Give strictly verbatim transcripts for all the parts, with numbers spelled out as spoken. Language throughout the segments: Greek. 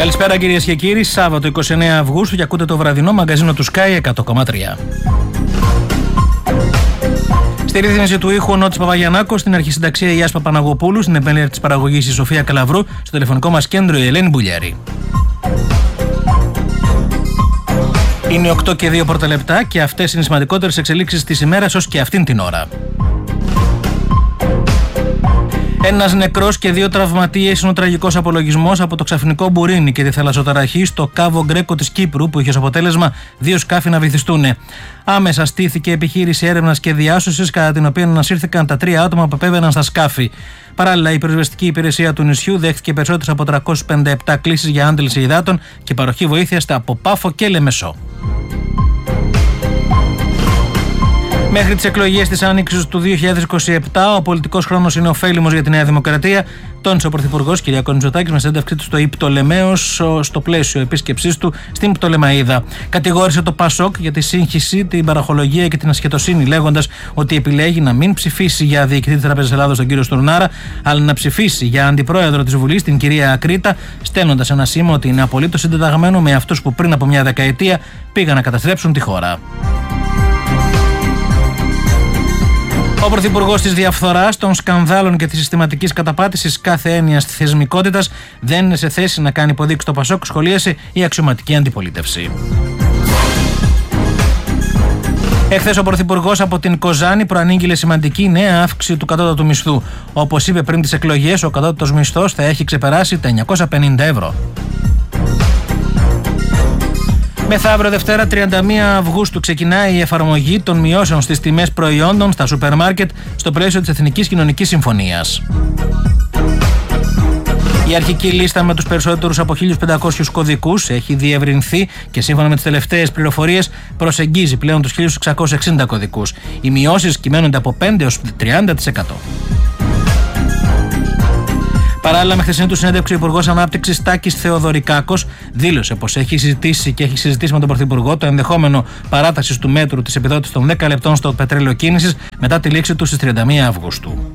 Καλησπέρα κυρίες και κύριοι, Σάββατο είκοσι εννέα Αυγούστου και ακούτε το βραδινό μαγκαζίνο του Sky εκατό κόμμα τρία. Στη ρύθμιση του ήχου ο Νότης Παπαγιαννάκος, στην αρχισυνταξία η Άσπα Παναγοπούλου, στην επένδυση της παραγωγής η Σοφία Καλαβρού, στο τηλεφωνικό μας κέντρο η Ελένη Μπουλιάρη. Είναι οκτώ και δύο πρώτα λεπτά και αυτές είναι οι σημαντικότερες εξελίξεις της ημέρας ως και αυτήν την ώρα. Ένας νεκρός και δύο τραυματίες είναι ο τραγικός απολογισμός από το ξαφνικό μπουρίνι και τη θαλασσοταραχή στο Κάβο Γκρέκο της Κύπρου, που είχε ως αποτέλεσμα δύο σκάφη να βυθιστούν. Άμεσα στήθηκε επιχείρηση έρευνας και διάσωσης, κατά την οποία ανασύρθηκαν τα τρία άτομα που επέβαιναν στα σκάφη. Παράλληλα, η πυροσβεστική υπηρεσία του νησιού δέχτηκε περισσότερες από τριακόσιες πενήντα επτά κλήσεις για άντληση υδάτων και παροχή βοήθειας από Πάφο και Λεμεσό. Μέχρι τις εκλογές της Άνοιξης του δύο χιλιάδες είκοσι επτά, ο πολιτικός χρόνος είναι ωφέλιμος για τη Νέα Δημοκρατία, τόνισε ο Πρωθυπουργός κ. Μητσοτάκης με συνέντευξή του στο Ιπτολεμαίος στο πλαίσιο επίσκεψής του στην Πτολεμαΐδα. Κατηγόρησε το Πασόκ για τη σύγχυση, την παραχολογία και την ασχετοσύνη, λέγοντας ότι επιλέγει να μην ψηφίσει για διοικητή της Τράπεζας Ελλάδος τον κύριο Στουρνάρα, αλλά να ψηφίσει για αντιπρόεδρο της Βουλής την κυρία Ακρίτα, στέλνοντας ένα σήμα ότι είναι απολύτως συντεταγμένο με αυτούς που πριν από μια δεκαετία πήγαν να καταστρέψουν τη χώρα. Ο Πρωθυπουργός της διαφθοράς, των σκανδάλων και της συστηματικής καταπάτησης κάθε έννοιας θεσμικότητας δεν είναι σε θέση να κάνει υποδείξει στο Πασόκ, σχολίασε η αξιωματική αντιπολίτευση. Εχθές ο Πρωθυπουργός από την Κοζάνη προανήγγειλε σημαντική νέα αύξηση του κατώτατου μισθού. Όπως είπε πριν τις εκλογές, ο κατώτατος μισθός θα έχει ξεπεράσει τα εννιακόσια πενήντα ευρώ. Μεθαύριο Δευτέρα, τριάντα μία Αυγούστου, ξεκινάει η εφαρμογή των μειώσεων στις τιμές προϊόντων στα σούπερ μάρκετ στο πλαίσιο της Εθνικής Κοινωνικής Συμφωνίας. Η αρχική λίστα με τους περισσότερους από χίλιους πεντακόσιους κωδικούς έχει διευρυνθεί και σύμφωνα με τις τελευταίες πληροφορίες προσεγγίζει πλέον τους χίλιους εξακόσιους εξήντα κωδικούς. Οι μειώσεις κυμαίνονται από πέντε έως τριάντα τοις εκατό. Παράλληλα, με χθεσινή του συνέντευξη, ο Υπουργός Ανάπτυξης Τάκης Θεοδωρικάκος δήλωσε πως έχει συζητήσει και έχει συζητήσει με τον Πρωθυπουργό το ενδεχόμενο παράτασης του μέτρου της επιδότησης των δέκα λεπτών στο πετρέλαιο κίνησης μετά τη λήξη του στις τριάντα μία Αυγούστου.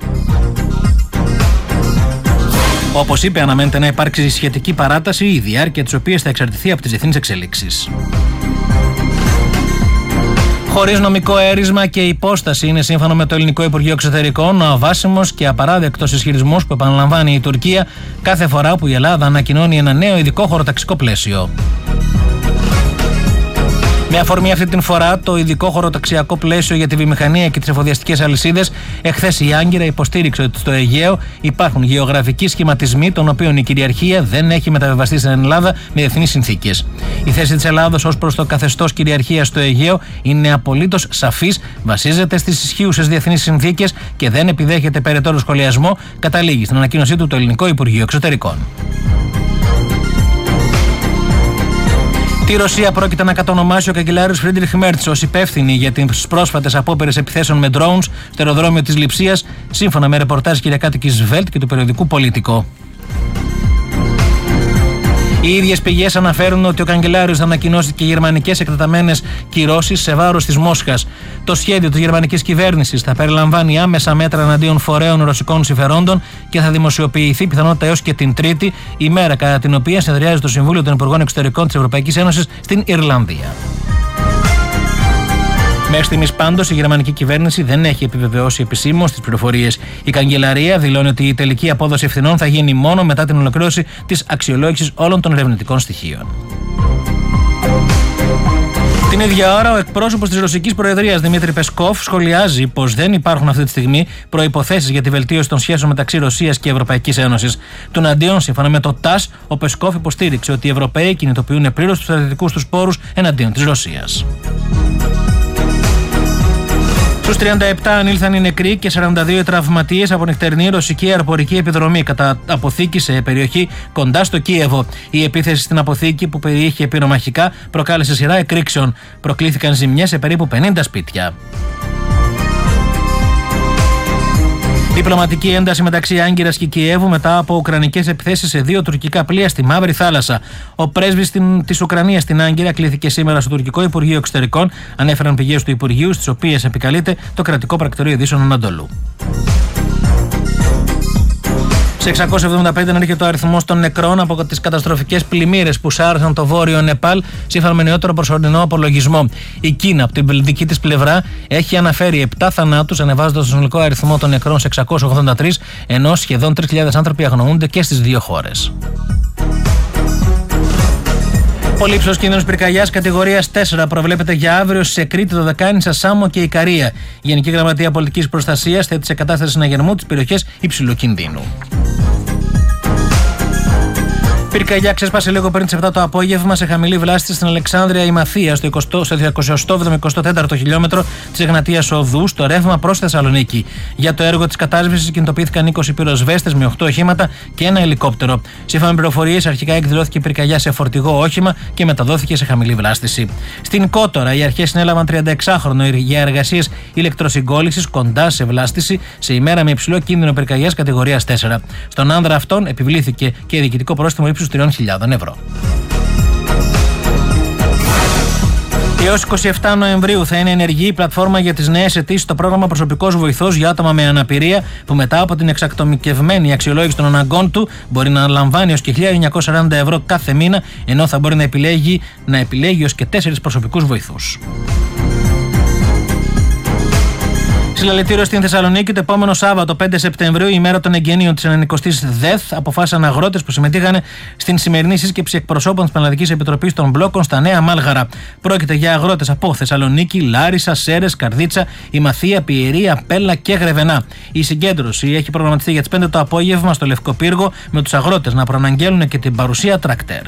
Όπως είπε, αναμένεται να υπάρξει σχετική παράταση, η διάρκεια της οποίας θα εξαρτηθεί από τις διεθνείς εξελίξεις. Χωρίς νομικό έρισμα και υπόσταση είναι, σύμφωνα με το Ελληνικό Υπουργείο Εξωτερικών, ο αβάσιμος και απαράδεκτος ισχυρισμός που επαναλαμβάνει η Τουρκία κάθε φορά που η Ελλάδα ανακοινώνει ένα νέο ειδικό χωροταξικό πλαίσιο. Με αφορμή αυτή την φορά το ειδικό χωροταξιακό πλαίσιο για τη βιομηχανία και τις εφοδιαστικές αλυσίδες, εχθές η Άγκυρα υποστήριξε ότι στο Αιγαίο υπάρχουν γεωγραφικοί σχηματισμοί των οποίων η κυριαρχία δεν έχει μεταβιβαστεί στην Ελλάδα με διεθνείς συνθήκες. Η θέση της Ελλάδος ως προς το καθεστώς κυριαρχίας στο Αιγαίο είναι απολύτως σαφής, βασίζεται στις ισχύουσες διεθνείς συνθήκες και δεν επιδέχεται περαιτέρω σχολιασμό, καταλήγει στην ανακοίνωσή του το Ελληνικό Υπουργείο Εξωτερικών. Τη Ρωσία πρόκειται να κατονομάσει ο καγκελάριος Φρίντριχ Μέρτς ως υπεύθυνη για τις πρόσφατες απόπειρες επιθέσεων με drones στο αεροδρόμιο της Λειψίας, σύμφωνα με ρεπορτάζ κυριακάτικης Βέλτ και του περιοδικού Πολίτικο. Οι ίδιες πηγές αναφέρουν ότι ο καγκελάριος θα ανακοινώσει και γερμανικές εκτεταμένες κυρώσεις σε βάρος της Μόσχας. Το σχέδιο της γερμανικής κυβέρνησης θα περιλαμβάνει άμεσα μέτρα εναντίον φορέων ρωσικών συμφερόντων και θα δημοσιοποιηθεί πιθανότητα έως και την Τρίτη, ημέρα κατά την οποία συνεδριάζει το Συμβούλιο των Υπουργών Εξωτερικών της Ευρωπαϊκής Ένωσης στην Ιρλανδία. Μέχρι στιγμής πάντως η γερμανική κυβέρνηση δεν έχει επιβεβαιώσει επισήμως τις πληροφορίες. Η καγκελαρία δηλώνει ότι η τελική απόδοση ευθυνών θα γίνει μόνο μετά την ολοκλήρωση της αξιολόγησης όλων των ερευνητικών στοιχείων. Την ίδια ώρα, ο εκπρόσωπος της Ρωσικής Προεδρίας Δημήτρη Πεσκόφ σχολιάζει πως δεν υπάρχουν αυτή τη στιγμή προϋποθέσεις για τη βελτίωση των σχέσεων μεταξύ Ρωσίας και Ευρωπαϊκής Ένωσης. Τουναντίον, σύμφωνα με το ΤΑΣ, ο Πεσκόφ υποστήριξε ότι οι Ευρωπαίοι κινητοποιούν πλήρως τους στρατιωτικούς τους πόρους εναντίον της Ρωσίας. Στους τριάντα επτά ανήλθαν οι νεκροί και σαράντα δύο οι τραυματίες από νυχτερινή ρωσική αεροπορική επιδρομή κατά αποθήκη σε περιοχή κοντά στο Κίεβο. Η επίθεση στην αποθήκη, που περιείχε πυρομαχικά, προκάλεσε σειρά εκρήξεων. Προκλήθηκαν ζημιές σε περίπου πενήντα σπίτια. Διπλωματική ένταση μεταξύ Άγκυρας και Κιέβου μετά από ουκρανικές επιθέσεις σε δύο τουρκικά πλοία στη Μαύρη Θάλασσα. Ο πρέσβης της Ουκρανίας στην Άγκυρα κλήθηκε σήμερα στο τουρκικό Υπουργείο Εξωτερικών, ανέφεραν πηγές του Υπουργείου, στις οποίες επικαλείται το κρατικό πρακτορείο ειδήσεων Ανατολού. Σε εξακόσιους εβδομήντα πέντε ανέρχεται ο αριθμός των νεκρών από τις καταστροφικές πλημμύρες που σάρωσαν το βόρειο Νεπάλ, σύμφωνα με νεότερο προσωρινό απολογισμό. Η Κίνα, από την δική της πλευρά, έχει αναφέρει επτά θανάτους, ανεβάζοντας τον συνολικό αριθμό των νεκρών σε εξακόσιους ογδόντα τρεις, ενώ σχεδόν τρεις χιλιάδες άνθρωποι αγνοούνται και στις δύο χώρες. Πολύ υψηλός κίνδυνος πυρκαγιάς κατηγορίας τέσσερα προβλέπεται για αύριο σε Κρήτη, Δωδεκάνησα, Σάμο και Ικαρία. Η Γενική Γραμματεία Πολιτικής Προστασίας θέτει σε κατάσταση συναγερμού τις περιοχές υψηλού κινδύνου. Πυρκαγιά ξέσπασε λίγο πριν τις επτά το απόγευμα σε χαμηλή βλάστηση στην Αλεξάνδρεια η Μαθία, στο εικοστό έβδομο εικοστό τέταρτο χιλιόμετρο της Εγνατίας Οδού, στο ρεύμα προς Θεσσαλονίκη. Για το έργο της κατάσβεσης κινητοποιήθηκαν είκοσι πυροσβέστες με οκτώ οχήματα και ένα ελικόπτερο. Σύμφωνα με πληροφορίες, αρχικά εκδηλώθηκε πυρκαγιά σε φορτηγό όχημα και μεταδόθηκε σε χαμηλή βλάστηση. Στην Κότορα, οι αρχές συνέλαβαν τριανταεξάχρονο για εργασίες ηλεκτροσυγκόλλησης κοντά σε βλάστηση σε ημέρα με υψηλό κίνδυνο πυρκαγιάς κατηγορίας τέσσερα. Στον άνδρα αυτόν επιβλήθηκε και διοικητικό πρόστιμο ύψους τριών χιλιάδων ευρώ. Έως είκοσι επτά Νοεμβρίου θα είναι ενεργή η πλατφόρμα για τις νέες αιτήσεις στο πρόγραμμα Προσωπικός Βοηθός για άτομα με αναπηρία, που μετά από την εξατομικευμένη αξιολόγηση των αναγκών του μπορεί να λαμβάνει έως και χίλια εννιακόσια σαράντα ευρώ κάθε μήνα, ενώ θα μπορεί να επιλέγει, να επιλέγει έως και τέσσερις προσωπικούς βοηθούς. Συλλαλητήριο στην Θεσσαλονίκη το επόμενο Σάββατο, πέντε Σεπτεμβρίου, η μέρα των εγγενείων της ενενηκοστής ΔΕΘ, αποφάσισαν αγρότες που συμμετείχαν στην σημερινή σύσκεψη εκπροσώπων της Πανελλαδικής Επιτροπής των Μπλόκων στα Νέα Μάλγαρα. Πρόκειται για αγρότες από Θεσσαλονίκη, Λάρισα, Σέρρες, Καρδίτσα, Ημαθία, Πιερία, Πέλα και Γρεβενά. Η συγκέντρωση έχει προγραμματιστεί για τις πέντε το απόγευμα στο Λευκό Πύργο, με τους αγρότες να προαναγγέλουν και την παρουσία τρακτέρ.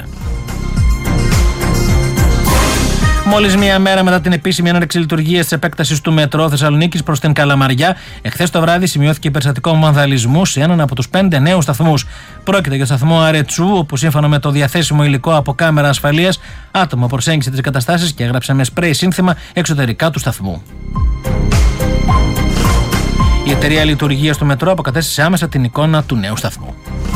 Μόλις μία μέρα μετά την επίσημη έναρξη λειτουργίας της επέκτασης του μετρό Θεσσαλονίκης προς την Καλαμαριά, εχθές το βράδυ σημειώθηκε περιστατικό βανδαλισμού σε έναν από τους πέντε νέους σταθμούς. Πρόκειται για το σταθμό Αρετσού, όπου σύμφωνα με το διαθέσιμο υλικό από κάμερα ασφαλείας, άτομο προσέγγισε τις καταστάσεις και έγραψε με σπρέι σύνθημα εξωτερικά του σταθμού. Η εταιρεία λειτουργίας του μετρό αποκατέστησε άμεσα την εικόνα του νέου σταθμού.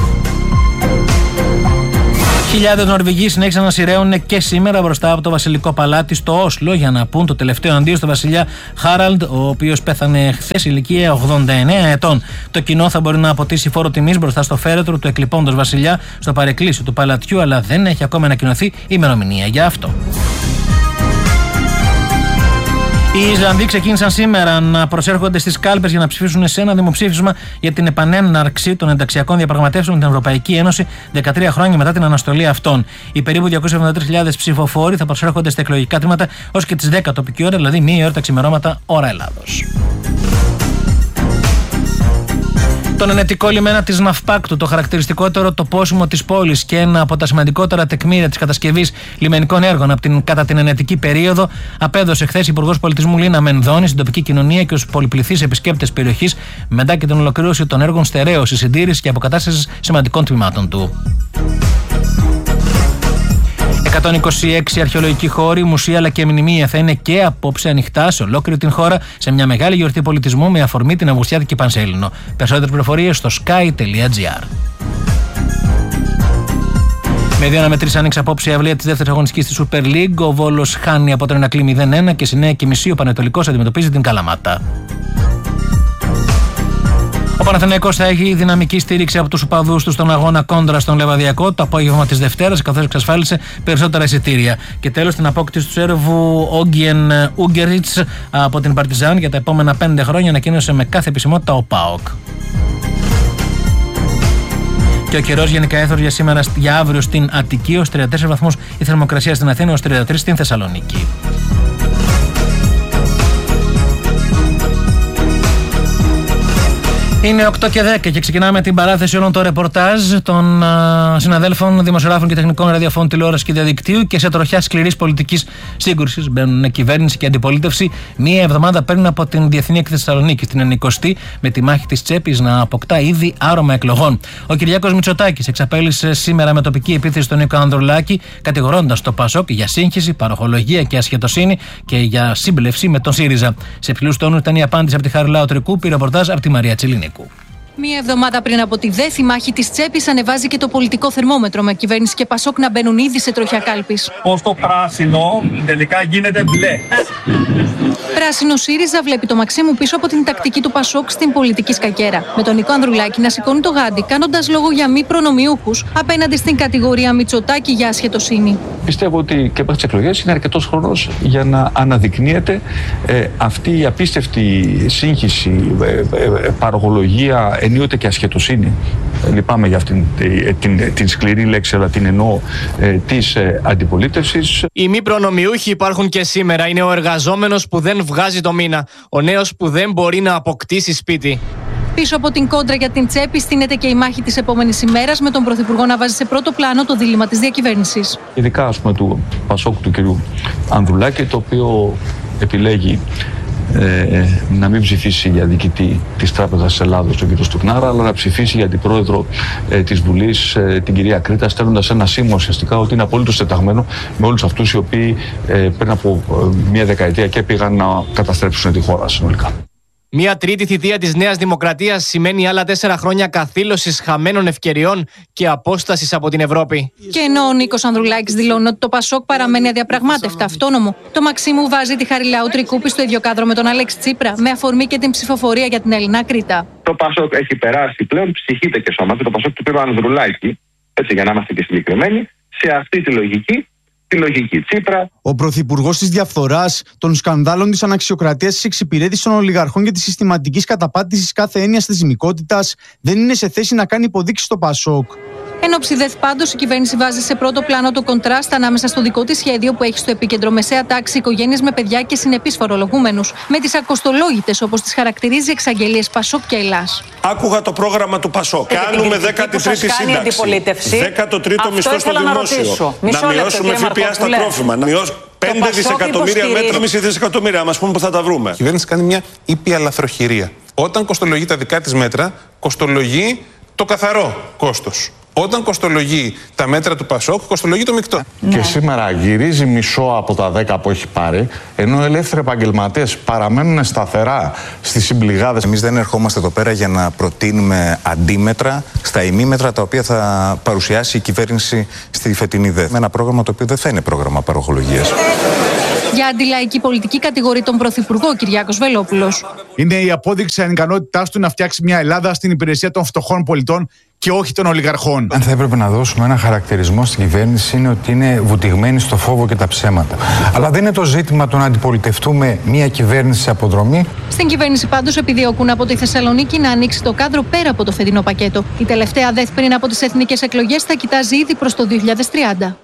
Χιλιάδες Νορβηγοί συνέχισαν να σειραίουν και σήμερα μπροστά από το Βασιλικό Παλάτι στο Όσλο για να πούν το τελευταίο αντίο στο βασιλιά Χάραλντ, ο οποίος πέθανε χθες ηλικία ογδόντα εννέα ετών. Το κοινό θα μπορεί να αποτίσει φόρο τιμής μπροστά στο φέρετρο του εκλειπώντος βασιλιά στο παρεκκλήσιο του παλατιού, αλλά δεν έχει ακόμα ανακοινωθεί ημερομηνία για αυτό. Οι Ισλανδοί ξεκίνησαν σήμερα να προσέρχονται στις κάλπες για να ψηφίσουν σε ένα δημοψήφισμα για την επανέναρξη των ενταξιακών διαπραγματεύσεων με την Ευρωπαϊκή Ένωση δεκατρία χρόνια μετά την αναστολή αυτών. Οι περίπου διακόσιες εβδομήντα τρεις χιλιάδες ψηφοφόροι θα προσέρχονται στα εκλογικά τμήματα ως και τις δέκα τοπική ώρα, δηλαδή μία ώρα τα ξημερώματα ώρα Ελλάδος. Τον ενετικό λιμένα της Ναυπάκτου, το χαρακτηριστικότερο τοπόσιμο της πόλης και ένα από τα σημαντικότερα τεκμήρια της κατασκευής λιμενικών έργων από την, κατά την ενετική περίοδο, απέδωσε χθες η Υπουργός Πολιτισμού Λίνα Μενδώνη στην τοπική κοινωνία και στους πολυπληθείς επισκέπτες περιοχής, μετά και την ολοκλήρωση των έργων στερέωσης, συντήρησης και αποκατάστασης σημαντικών τμήματων του. εκατόν είκοσι έξι αρχαιολογικοί χώροι, μουσεία αλλά και μνημεία θα είναι και απόψε ανοιχτά σε ολόκληρη την χώρα σε μια μεγάλη γιορτή πολιτισμού με αφορμή την Αυγουστιάτικη Πανσέλινο. Περισσότερες πληροφορίες στο sky τελεία gr. Με δύο ένα με τρεις άνοιξε απόψε η αυλία της δεύτερης αγωνιστικής της Super League. Ο Βόλος χάνει από τον Ερακλή μηδέν ένα και στη νέα και μισή ο Πανετολικός αντιμετωπίζει την Καλαμάτα. Ο Παναθηναϊκός θα έχει δυναμική στήριξη από τους οπαδούς του στον αγώνα κόντρα στον Λεβαδιακό το απόγευμα της Δευτέρας, καθώς εξασφάλισε περισσότερα εισιτήρια. Και τέλος, την απόκτηση του Σέρβου Όγκιεν Ούγκεριτς από την Παρτιζάν για τα επόμενα πέντε χρόνια ανακοίνωσε με κάθε επισημότητα ο ΠΑΟΚ. Και ο καιρός γενικά έθωρε για σήμερα για αύριο στην Αττική ως τριάντα τέσσερις βαθμούς, η θερμοκρασία στην Αθήνα ως τριάντα τρεις στην Θεσσαλονίκη. Είναι οκτώ και δέκα και ξεκινάμε την παράθεση όλων των ρεπορτάζ των α, συναδέλφων, δημοσιογράφων και τεχνικών ραδιοφώνων, τηλεόρασης και διαδικτύου και σε τροχιά σκληρής πολιτικής σύγκρουσης. Μπαίνουν κυβέρνηση και αντιπολίτευση μία εβδομάδα πριν από την Διεθνή Έκθεση Θεσσαλονίκη, την ενενηκοστή, με τη μάχη της τσέπης να αποκτά ήδη άρωμα εκλογών. Ο Κυριάκος Μητσοτάκης εξαπέλυσε σήμερα με τοπική επίθεση στον Νίκο Ανδρουλάκη, κατηγορώντας το ΠΑΣΟΚ για σύγχυση, παροχολογία και ασχετοσύνη και για σύμπλευση με τον ΣΥΡΙΖΑ. Σε υψηλούς τόνους ήταν η απάντηση από τη Χαριλάου Τρικούπη, ρεπορτάζ από τη Μαρία Τσιλινίκου. Μία εβδομάδα πριν από τη ΔΕΘ, η μάχη της τσέπης ανεβάζει και το πολιτικό θερμόμετρο, με κυβέρνηση και Πασόκ να μπαίνουν ήδη σε τροχιά κάλπης. Πώς το πράσινο τελικά γίνεται μπλε. Πράσινο ΣΥΡΙΖΑ βλέπει το Μαξίμου πίσω από την τακτική του Πασόκ στην πολιτική σκακέρα. Με τον Νίκο Ανδρουλάκη να σηκώνει το γάντι, κάνοντας λόγο για μη προνομιούχους απέναντι στην κατηγορία Μητσοτάκη για ασχετοσύνη. Πιστεύω ότι και από τις εκλογές είναι αρκετός χρόνος για να αναδεικνύεται ε, αυτή η απίστευτη σύγχυση, ε, ε, παραγωγολογία, ενίοτε και ασχετοσύνη. Ε, λυπάμαι για αυτήν την, την, την σκληρή λέξη, αλλά την εννοώ, ε, της ε, αντιπολίτευσης. Οι μη προνομιούχοι υπάρχουν και σήμερα. Είναι ο εργαζόμενος που δεν βγάζει το μήνα, ο νέος που δεν μπορεί να αποκτήσει σπίτι. Πίσω από την κόντρα για την τσέπη στείνεται και η μάχη της επόμενης ημέρας, με τον Πρωθυπουργό να βάζει σε πρώτο πλάνο το δίλημμα της διακυβέρνησης. Ειδικά, ας πούμε, του Πασόκ του κ. Ανδρουλάκη, το οποίο επιλέγει ε, να μην ψηφίσει για διοικητή της Τράπεζας της Ελλάδος, τον κ. Στουρνάρα, αλλά να ψηφίσει για την πρόεδρο ε, της Βουλής, ε, την κυρία Κρήτα, στέλνοντας ένα σήμα ουσιαστικά ότι είναι απολύτως τεταγμένο με όλους αυτούς οι οποίοι ε, πριν από ε, μία δεκαετία και πήγαν να καταστρέψουν τη χώρα συνολικά. Μια τρίτη θητεία της Νέας Δημοκρατίας σημαίνει άλλα τέσσερα χρόνια καθήλωσης χαμένων ευκαιριών και απόστασης από την Ευρώπη. Και ενώ ο Νίκος Ανδρουλάκης δηλώνει ότι το Πασόκ παραμένει αδιαπραγμάτευτα αυτόνομο, το Μαξίμου βάζει τη Χαριλάου Τρικούπη στο ίδιο κάδρο με τον Αλέξη Τσίπρα, με αφορμή και την ψηφοφορία για την Ελληνά Κρήτα. Το Πασόκ έχει περάσει πλέον, ψυχείται και σώμα, το Πασόκ του πήρε ο Ανδρουλάκη, έτσι για να είμαστε και συγκεκριμένοι, σε αυτή τη λογική. Τη λογική Τσίπρα. Ο πρωθυπουργός της διαφθοράς, των σκανδάλων της αναξιοκρατίας, της εξυπηρέτησης των ολιγαρχών και της συστηματικής καταπάτησης κάθε έννοιας θεσμικότητας δεν είναι σε θέση να κάνει υποδείξεις στο Πασόκ. Εν όψη ΔΕΘ, πάντως, η κυβέρνηση βάζει σε πρώτο πλάνο το κοντράστ ανάμεσα στο δικό της σχέδιο που έχει στο επίκεντρο μεσαία τάξη, οικογένειες με παιδιά και συνεπείς φορολογούμενους, με τις ακοστολόγητες, όπως τις χαρακτηρίζει, εξαγγελίες Πασόκ και Ελλάς. Άκουγα το πρόγραμμα του Πασόκ. Κάνουμε δέκατη τρίτη σύνταξη. δέκατο τρίτο μισθό στο δημόσιο. Να, να μειώσουμε ΦΠΑ στα τρόφιμα. Να μειώσουμε πέντε δισεκατομμύρια μέτρα, μισή δισεκατομμύρια. Μας πούμε που θα τα βρούμε. Η κυβέρνηση κάνει μια ήπια λαθροχειρία. Όταν κοστολογεί τα δικά της μέτρα, κοστολογεί το καθαρό κόστος. Όταν κοστολογεί τα μέτρα του Πασόκ, κοστολογεί το μεικτό. Και σήμερα γυρίζει μισό από τα δέκα που έχει πάρει, ενώ οι ελεύθεροι επαγγελματίες παραμένουν σταθερά στις συμπληγάδες. Εμείς δεν ερχόμαστε εδώ πέρα για να προτείνουμε αντίμετρα στα ημίμετρα τα οποία θα παρουσιάσει η κυβέρνηση στη φετινή ΔΕΘ. Με ένα πρόγραμμα το οποίο δεν θα είναι πρόγραμμα παροχολογίας. Για αντιλαϊκή πολιτική κατηγορεί τον Πρωθυπουργό Κυριάκος Βελόπουλος. Είναι η απόδειξη ανικανότητάς του να φτιάξει μια Ελλάδα στην υπηρεσία των φτωχών πολιτών και όχι των ολιγαρχών. Αν θα έπρεπε να δώσουμε ένα χαρακτηρισμό στην κυβέρνηση, είναι ότι είναι βουτυγμένη στο φόβο και τα ψέματα. Αλλά δεν είναι το ζήτημα το να αντιπολιτευτούμε μια κυβέρνηση σε αποδρομή. Στην κυβέρνηση πάντως επιδιώκουν από τη Θεσσαλονίκη να ανοίξει το κάδρο πέρα από το φετινό πακέτο. Η τελευταία ΔΕΘ πριν από τις εθνικές εκλογές θα κοιτάζει ήδη προς το δύο χιλιάδες τριάντα.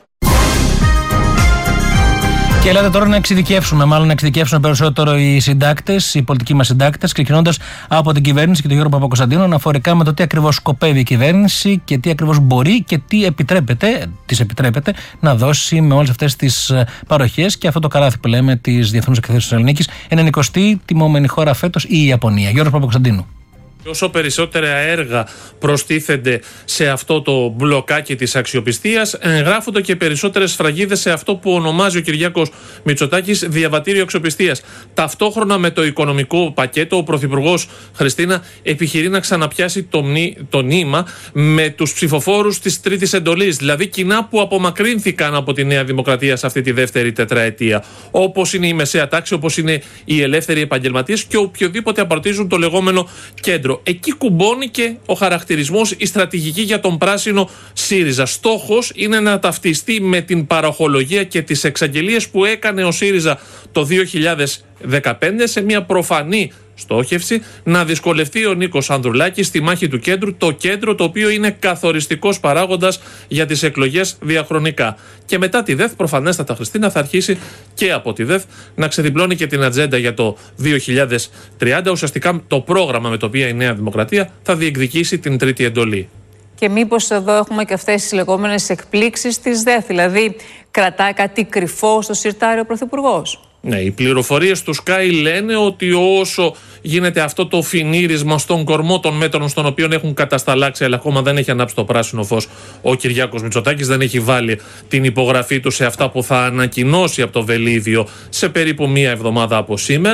Και ελάτε τώρα να εξειδικεύσουμε, μάλλον να εξειδικεύσουν περισσότερο οι συντάκτες, οι πολιτικοί μας συντάκτες, ξεκινώντας από την κυβέρνηση και τον Γιώργο Παπακοσταντίνο, αναφορικά με το τι ακριβώς σκοπεύει η κυβέρνηση και τι ακριβώς μπορεί και τι επιτρέπεται, τις επιτρέπεται να δώσει με όλες αυτές τις παροχές και αυτό το καράθι που λέμε της Διεθνούς Εκθέσεως Θεσσαλονίκης. ενενηκοστή τιμόμενη χώρα φέτος η Ιαπωνία. Γιώργος Παπακοσταντίνου. Όσο περισσότερα έργα προστίθενται σε αυτό το μπλοκάκι της αξιοπιστίας, εγγράφονται και περισσότερες σφραγίδες σε αυτό που ονομάζει ο Κυριάκος Μητσοτάκης διαβατήριο αξιοπιστίας. Ταυτόχρονα με το οικονομικό πακέτο, ο Πρωθυπουργός, Χριστίνα, επιχειρεί να ξαναπιάσει το, μνή, το νήμα με τους ψηφοφόρους της τρίτης εντολής, δηλαδή κοινά που απομακρύνθηκαν από τη Νέα Δημοκρατία σε αυτή τη δεύτερη τετραετία. Όπως είναι η μεσαία τάξη, όπως είναι οι ελεύθεροι επαγγελματίες και οποιοδήποτε απαρτίζουν το λεγόμενο κέντρο. Εκεί κουμπώνει και ο χαρακτηρισμός, η στρατηγική για τον πράσινο ΣΥΡΙΖΑ. Στόχος είναι να ταυτιστεί με την παροχολογία και τις εξαγγελίες που έκανε ο ΣΥΡΙΖΑ το δύο χιλιάδες δεκαπέντε σε μια προφανή στόχευση να δυσκολευτεί ο Νίκος Ανδρουλάκης στη μάχη του κέντρου, το κέντρο το οποίο είναι καθοριστικός παράγοντας για τις εκλογές διαχρονικά. Και μετά τη ΔΕΘ, προφανέστατα, Χριστίνα, θα αρχίσει και από τη ΔΕΘ να ξεδιπλώνει και την ατζέντα για το δύο χιλιάδες τριάντα, ουσιαστικά το πρόγραμμα με το οποίο η Νέα Δημοκρατία θα διεκδικήσει την τρίτη εντολή. Και μήπως εδώ έχουμε και αυτές τις λεγόμενες εκπλήξεις της ΔΕΘ, δηλαδή κρατάει κάτι κρυφό στο συρτάρι ο Πρωθυπουργός. Ναι, οι πληροφορίες του Sky λένε ότι όσο γίνεται αυτό το φινίρισμα στον κορμό των μέτρων στον οποίο έχουν κατασταλάξει, αλλά ακόμα δεν έχει ανάψει το πράσινο φως ο Κυριάκος Μητσοτάκης, δεν έχει βάλει την υπογραφή του σε αυτά που θα ανακοινώσει από το Βελίδιο σε περίπου μία εβδομάδα από σήμερα,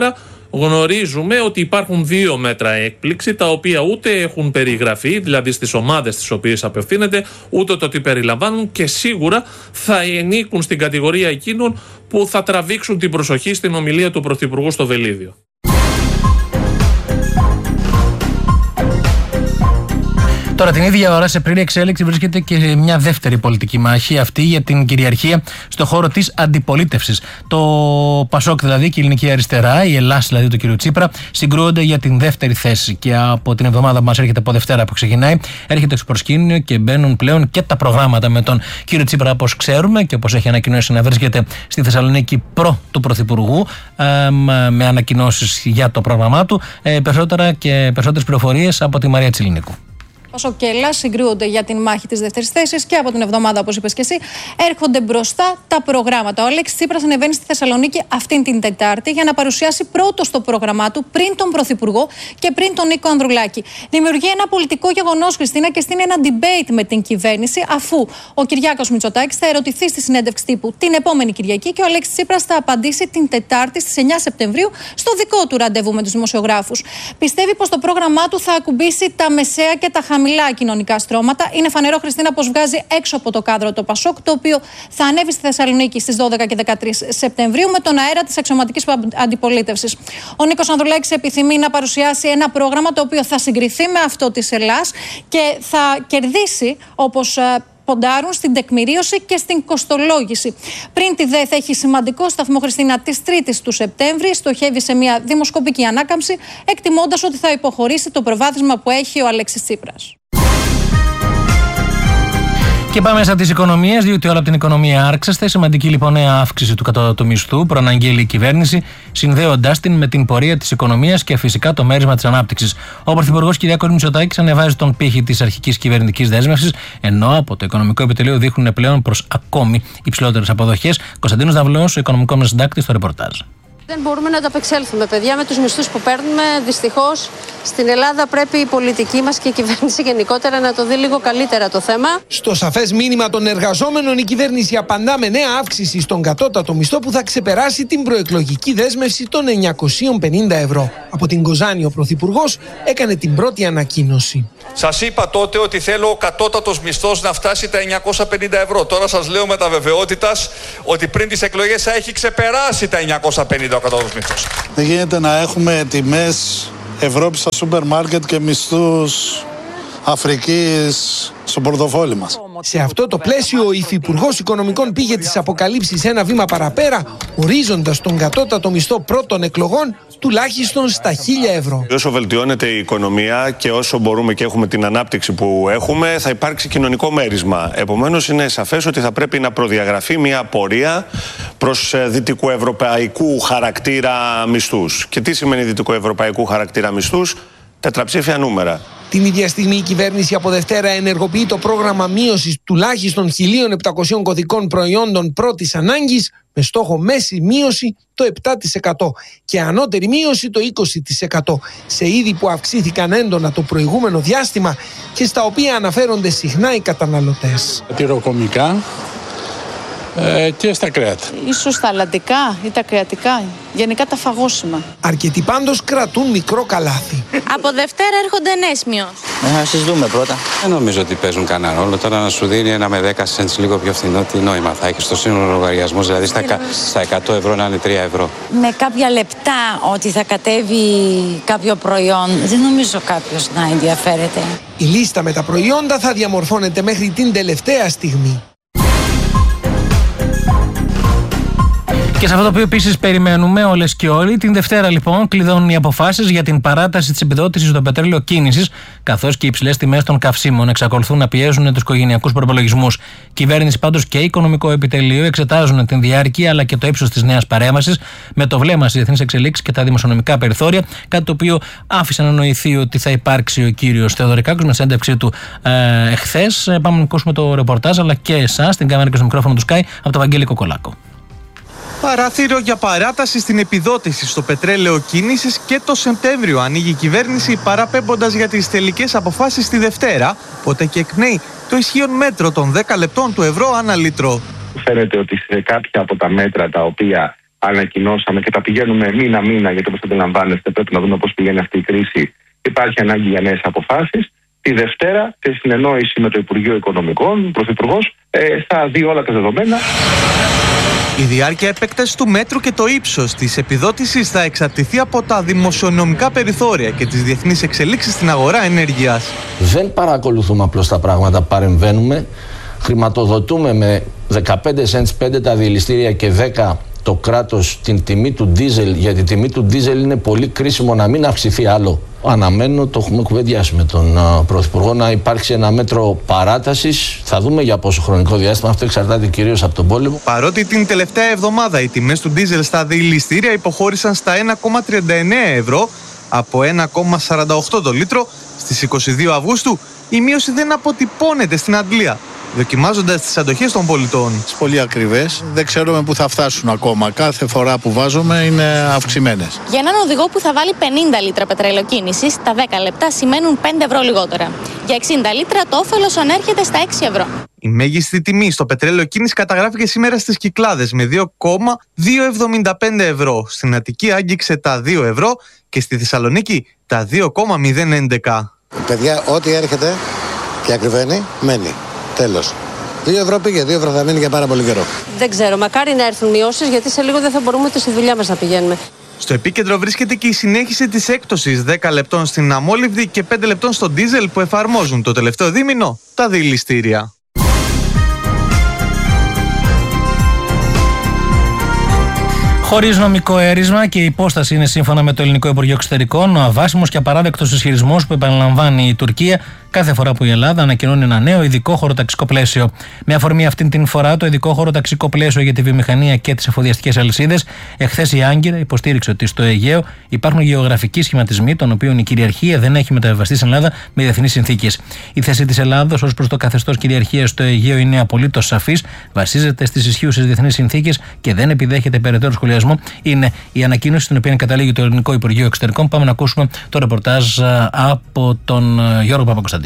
γνωρίζουμε ότι υπάρχουν δύο μέτρα έκπληξη, τα οποία ούτε έχουν περιγραφεί, δηλαδή στις ομάδες τις οποίες απευθύνεται, ούτε το τι περιλαμβάνουν, και σίγουρα θα ενίκουν στην κατηγορία εκείνων που θα τραβήξουν την προσοχή στην ομιλία του Πρωθυπουργού στο Βελίδιο. Τώρα, την ίδια ώρα, σε πλήρη εξέλιξη, βρίσκεται και μια δεύτερη πολιτική μάχη, αυτή για την κυριαρχία στο χώρο της αντιπολίτευσης. Το Πασόκ, δηλαδή, και η Ελληνική Αριστερά, η Ελλάς, δηλαδή του κ. Τσίπρα, συγκρούονται για την δεύτερη θέση. Και από την εβδομάδα που μας έρχεται, από Δευτέρα που ξεκινάει, έρχεται στο προσκήνιο και μπαίνουν πλέον και τα προγράμματα με τον κ. Τσίπρα, όπως ξέρουμε και όπως έχει ανακοινώσει να βρίσκεται στη Θεσσαλονίκη προ του Πρωθυπουργού, ε, με ανακοινώσεις για το πρόγραμμά του. Ε, περισσότερα και περισσότερες πληροφορίες από τη Μαρία Τσιλινίκου. Πασόκ και Ελλάς συγκρούονται για την μάχη της δεύτερης θέσης και από την εβδομάδα, όπως είπες και εσύ, έρχονται μπροστά τα προγράμματα. Ο Αλέξης Τσίπρας ανεβαίνει στη Θεσσαλονίκη αυτήν την Τετάρτη για να παρουσιάσει πρώτος το πρόγραμμά του πριν τον Πρωθυπουργό και πριν τον Νίκο Ανδρουλάκη. Δημιουργεί ένα πολιτικό γεγονός, Χριστίνα, και στείνει ένα debate με την κυβέρνηση, αφού ο Κυριάκος Μητσοτάκης θα ερωτηθεί στη συνέντευξη τύπου την επόμενη Κυριακή και ο Αλέξης Τσίπρας θα απαντήσει την Τετάρτη στις εννιά Σεπτεμβρίου στο δικό του ραντεβού με τους δημοσιογράφους. Πιστεύει πως το πρόγραμμά του θα ακουμπήσει τα μεσαία και τα χαμηλά κοινωνικά στρώματα. Είναι φανερό, Χριστίνα, πως βγάζει έξω από το κάδρο το Πασόκ, το οποίο θα ανέβει στη Θεσσαλονίκη στις δώδεκα και δεκατρείς Σεπτεμβρίου με τον αέρα της αξιωματικής αντιπολίτευσης. Ο Νίκος Ανδρουλάκης επιθυμεί να παρουσιάσει ένα πρόγραμμα το οποίο θα συγκριθεί με αυτό της Ελλάς και θα κερδίσει, όπως ποντάρουν, στην τεκμηρίωση και στην κοστολόγηση. Πριν τη ΔΕ θα έχει σημαντικό σταθμό, Χριστίνα, της Τρίτης του Σεπτέμβρη. Στοχεύει σε μια δημοσκοπική ανάκαμψη, εκτιμώντας ότι θα υποχωρήσει το προβάδισμα που έχει ο Αλέξης Τσίπρας. Και πάμε στα της οικονομίας, διότι όλα από την οικονομία άρξαστε. Σημαντική λοιπόν νέα αύξηση του κατώτατου μισθού προαναγγέλει η κυβέρνηση, συνδέοντάς την με την πορεία της οικονομίας και φυσικά το μέρισμα της ανάπτυξης. Ο Πρωθυπουργός κ. Μητσοτάκης ανεβάζει τον πύχη της αρχικής κυβερνητικής δέσμευσης, ενώ από το Οικονομικό Επιτελείο δείχνουν πλέον προς ακόμη υψηλότερες αποδοχές. Κωνσταντίνος Ναυλός, ο οικονομικός μας συντάκτης, στο ρεπορτάζ. Δεν μπορούμε να ανταπεξέλθουμε, παιδιά, με τους μισθούς που παίρνουμε. Δυστυχώς, στην Ελλάδα πρέπει η πολιτική μας και η κυβέρνηση γενικότερα να το δει λίγο καλύτερα το θέμα. Στο σαφές μήνυμα των εργαζόμενων, η κυβέρνηση απαντά με νέα αύξηση στον κατώτατο μισθό που θα ξεπεράσει την προεκλογική δέσμευση των εννιακόσια πενήντα ευρώ. Από την Κοζάνη, ο Πρωθυπουργός έκανε την πρώτη ανακοίνωση. Σας είπα τότε ότι θέλω ο κατώτατος μισθός να φτάσει τα εννιακόσια πενήντα ευρώ. Τώρα σας λέω με τα βεβαιότητας ότι πριν τις εκλογές θα έχει ξεπεράσει τα εννιακόσια πενήντα ο κατώτατος μισθός. Δεν γίνεται να έχουμε τιμές Ευρώπης στα σούπερ μάρκετ και μισθούς Αφρικής στο πορτοφόλι μας. Σε αυτό το πλαίσιο, ο Υφυπουργός Οικονομικών πήγε τις αποκαλύψεις ένα βήμα παραπέρα, ορίζοντας τον κατώτατο μισθό πρώτων εκλογών τουλάχιστον στα χίλια ευρώ. Όσο βελτιώνεται η οικονομία και όσο μπορούμε και έχουμε την ανάπτυξη που έχουμε, θα υπάρξει κοινωνικό μέρισμα. Επομένως, είναι σαφές ότι θα πρέπει να προδιαγραφεί μια πορεία προς δυτικοευρωπαϊκού χαρακτήρα μισθούς. Και τι σημαίνει δυτικοευρωπαϊκού χαρακτήρα μισθούς? Τετραψήφια νούμερα. Την ίδια στιγμή η κυβέρνηση από Δευτέρα ενεργοποιεί το πρόγραμμα μείωσης τουλάχιστον χίλια επτακόσια κωδικών προϊόντων πρώτης ανάγκης, με στόχο μέση μείωση το επτά τοις εκατό και ανώτερη μείωση το είκοσι τοις εκατό σε είδη που αυξήθηκαν έντονα το προηγούμενο διάστημα και στα οποία αναφέρονται συχνά οι καταναλωτές. Τυροκομικά ε, και στα κρέατα. Ίσως τα αλλαντικά ή τα κρεατικά, γενικά τα φαγόσιμα. Αρκετοί πάντως κρατούν μικρό καλάθι. Από Δευτέρα έρχονται νέες μειώσεις. Ε, ας τις δούμε πρώτα. Δεν νομίζω ότι παίζουν κανένα ρόλο. Τώρα να σου δίνει ένα με δέκα cents λίγο πιο φθηνό, τι νόημα θα έχει στο σύνολο λογαριασμό, δηλαδή στα, στα εκατό ευρώ να είναι τρία ευρώ. Με κάποια λεπτά ότι θα κατέβει κάποιο προϊόν, δεν νομίζω κάποιος να ενδιαφέρεται. Η λίστα με τα προϊόντα θα διαμορφώνεται μέχρι την τελευταία στιγμή. Και σε αυτό το οποίο επίσης περιμένουμε όλες και όλοι, την Δευτέρα λοιπόν κλειδώνουν οι αποφάσεις για την παράταση της επιδότησης στο πετρέλαιο κίνησης, καθώς και οι υψηλές τιμές των καυσίμων εξακολουθούν να πιέζουν τους οικογενειακούς προπολογισμούς. Κυβέρνηση πάντως και Οικονομικό Επιτελείο εξετάζουν την διάρκεια αλλά και το ύψος της νέας παρέμβασης με το βλέμμα στις διεθνείς εξελίξεις και τα δημοσιονομικά περιθώρια, κάτι το οποίο άφησε να νοηθεί ότι θα υπάρξει ο κύριος Θεοδωρικάκος με συνέντευξή του ε, εχθές. Πάμε να ακούσουμε το ρεπορτάζ αλλά και εσάς, την κάμερα και στο μικρόφωνο του Sky, από τον Βαγγέλη Κοκολάκο. Παράθυρο για παράταση στην επιδότηση στο πετρέλαιο κίνησης και το Σεπτέμβριο ανοίγει η κυβέρνηση, παραπέμποντας για τις τελικές αποφάσεις τη Δευτέρα, οπότε και εκπνέει το ισχύον μέτρο των δέκα λεπτών του ευρώ ανά λίτρο. Φαίνεται ότι σε κάποια από τα μέτρα τα οποία ανακοινώσαμε και τα πηγαίνουμε μήνα-μήνα, γιατί όπως αντιλαμβάνεστε πρέπει να δούμε πώς πηγαίνει αυτή η κρίση. Υπάρχει ανάγκη για νέες αποφάσεις. Τη Δευτέρα, σε συνεννόηση με το Υπουργείο Οικονομικών, ο Πρωθυπουργός ε, θα δει όλα τα δεδομένα. Η διάρκεια επέκταση του μέτρου και το ύψος της επιδότησης θα εξαρτηθεί από τα δημοσιονομικά περιθώρια και τις διεθνείς εξελίξεις στην αγορά ενέργειας. Δεν παρακολουθούμε απλώς τα πράγματα, παρεμβαίνουμε. Χρηματοδοτούμε με δεκαπέντε σεντ πέντε τα διελιστήρια και δέκα το κράτος την τιμή του ντίζελ, γιατί η τιμή του ντίζελ είναι πολύ κρίσιμο να μην αυξηθεί άλλο. Αναμένω, το έχουμε κουβεντιάσει με τον uh, Πρωθυπουργό, να υπάρξει ένα μέτρο παράτασης. Θα δούμε για πόσο χρονικό διάστημα, αυτό εξαρτάται κυρίως από τον πόλεμο. Παρότι την τελευταία εβδομάδα οι τιμές του ντίζελ στα διελιστήρια υποχώρησαν στα ένα κόμμα τριάντα εννέα ευρώ από ένα κόμμα σαράντα οκτώ το λίτρο, στις είκοσι δύο Αυγούστου η μείωση δεν αποτυπώνεται στην Αγγλία, δοκιμάζοντας τις αντοχές των πολιτών. Πολύ ακριβές, δεν ξέρουμε πού θα φτάσουν ακόμα. Κάθε φορά που βάζουμε είναι αυξημένες. Για έναν οδηγό που θα βάλει πενήντα λίτρα πετρελαιοκίνησης, τα δέκα λεπτά σημαίνουν πέντε ευρώ λιγότερα. Για εξήντα λίτρα το όφελος ανέρχεται στα έξι ευρώ. Η μέγιστη τιμή στο πετρέλαιο κίνηση καταγράφηκε σήμερα στις Κυκλάδες με δύο κόμμα διακόσια εβδομήντα πέντε ευρώ. Στην Αττική άγγιξε τα δύο ευρώ και στη Θεσσαλονίκη τα δύο κόμμα μηδέν έντεκα. Παιδιά, ό,τι έρχεται και ακριβένει, μένει. Τέλος. δύο ευρώ πήγε, δύο ευρώ θα μείνει για πάρα πολύ καιρό. Δεν ξέρω, μακάρι να έρθουν μειώσεις, γιατί σε λίγο δεν θα μπορούμε ούτε στη δουλειά μας να πηγαίνουμε. Στο επίκεντρο βρίσκεται και η συνέχιση της έκπτωσης δέκα λεπτών στην αμόλυβδη και πέντε λεπτών στο ντίζελ που εφαρμόζουν το τελευταίο δίμηνο τα διελιστήρια. Χωρίς νομικό αίρισμα και η υπόσταση είναι σύμφωνα με το Ελληνικό Υπουργείο Εξωτερικών ο αβάσιμος και απαράδεκτος ισχυρισμός που επαναλαμβάνει η Τουρκία κάθε φορά που η Ελλάδα ανακοινώνει ένα νέο ειδικό χωροταξικό πλαίσιο. Με αφορμή αυτήν την φορά, το ειδικό χωροταξικό πλαίσιο για τη βιομηχανία και τις εφοδιαστικές αλυσίδες, εχθές η Άγκυρα υποστήριξε ότι στο Αιγαίο υπάρχουν γεωγραφικοί σχηματισμοί, των οποίων η κυριαρχία δεν έχει μεταβιβαστεί στην Ελλάδα με διεθνείς συνθήκες. Η θέση της Ελλάδος ως προς το καθεστώς κυριαρχίας στο Αιγαίο είναι απολύτως σαφής, βασίζεται στις ισχύουσες διεθνείς συνθήκες και δεν επιδέχεται περαιτέρω σχολιασμό. Είναι η ανακοίνωση στην οποία καταλήγει το Ελληνικό Υπουργείο Εξωτερικών. Πάμε να ακούσουμε το ρεπορτάζ από τον Γιώργο Παπακοσταντίνου.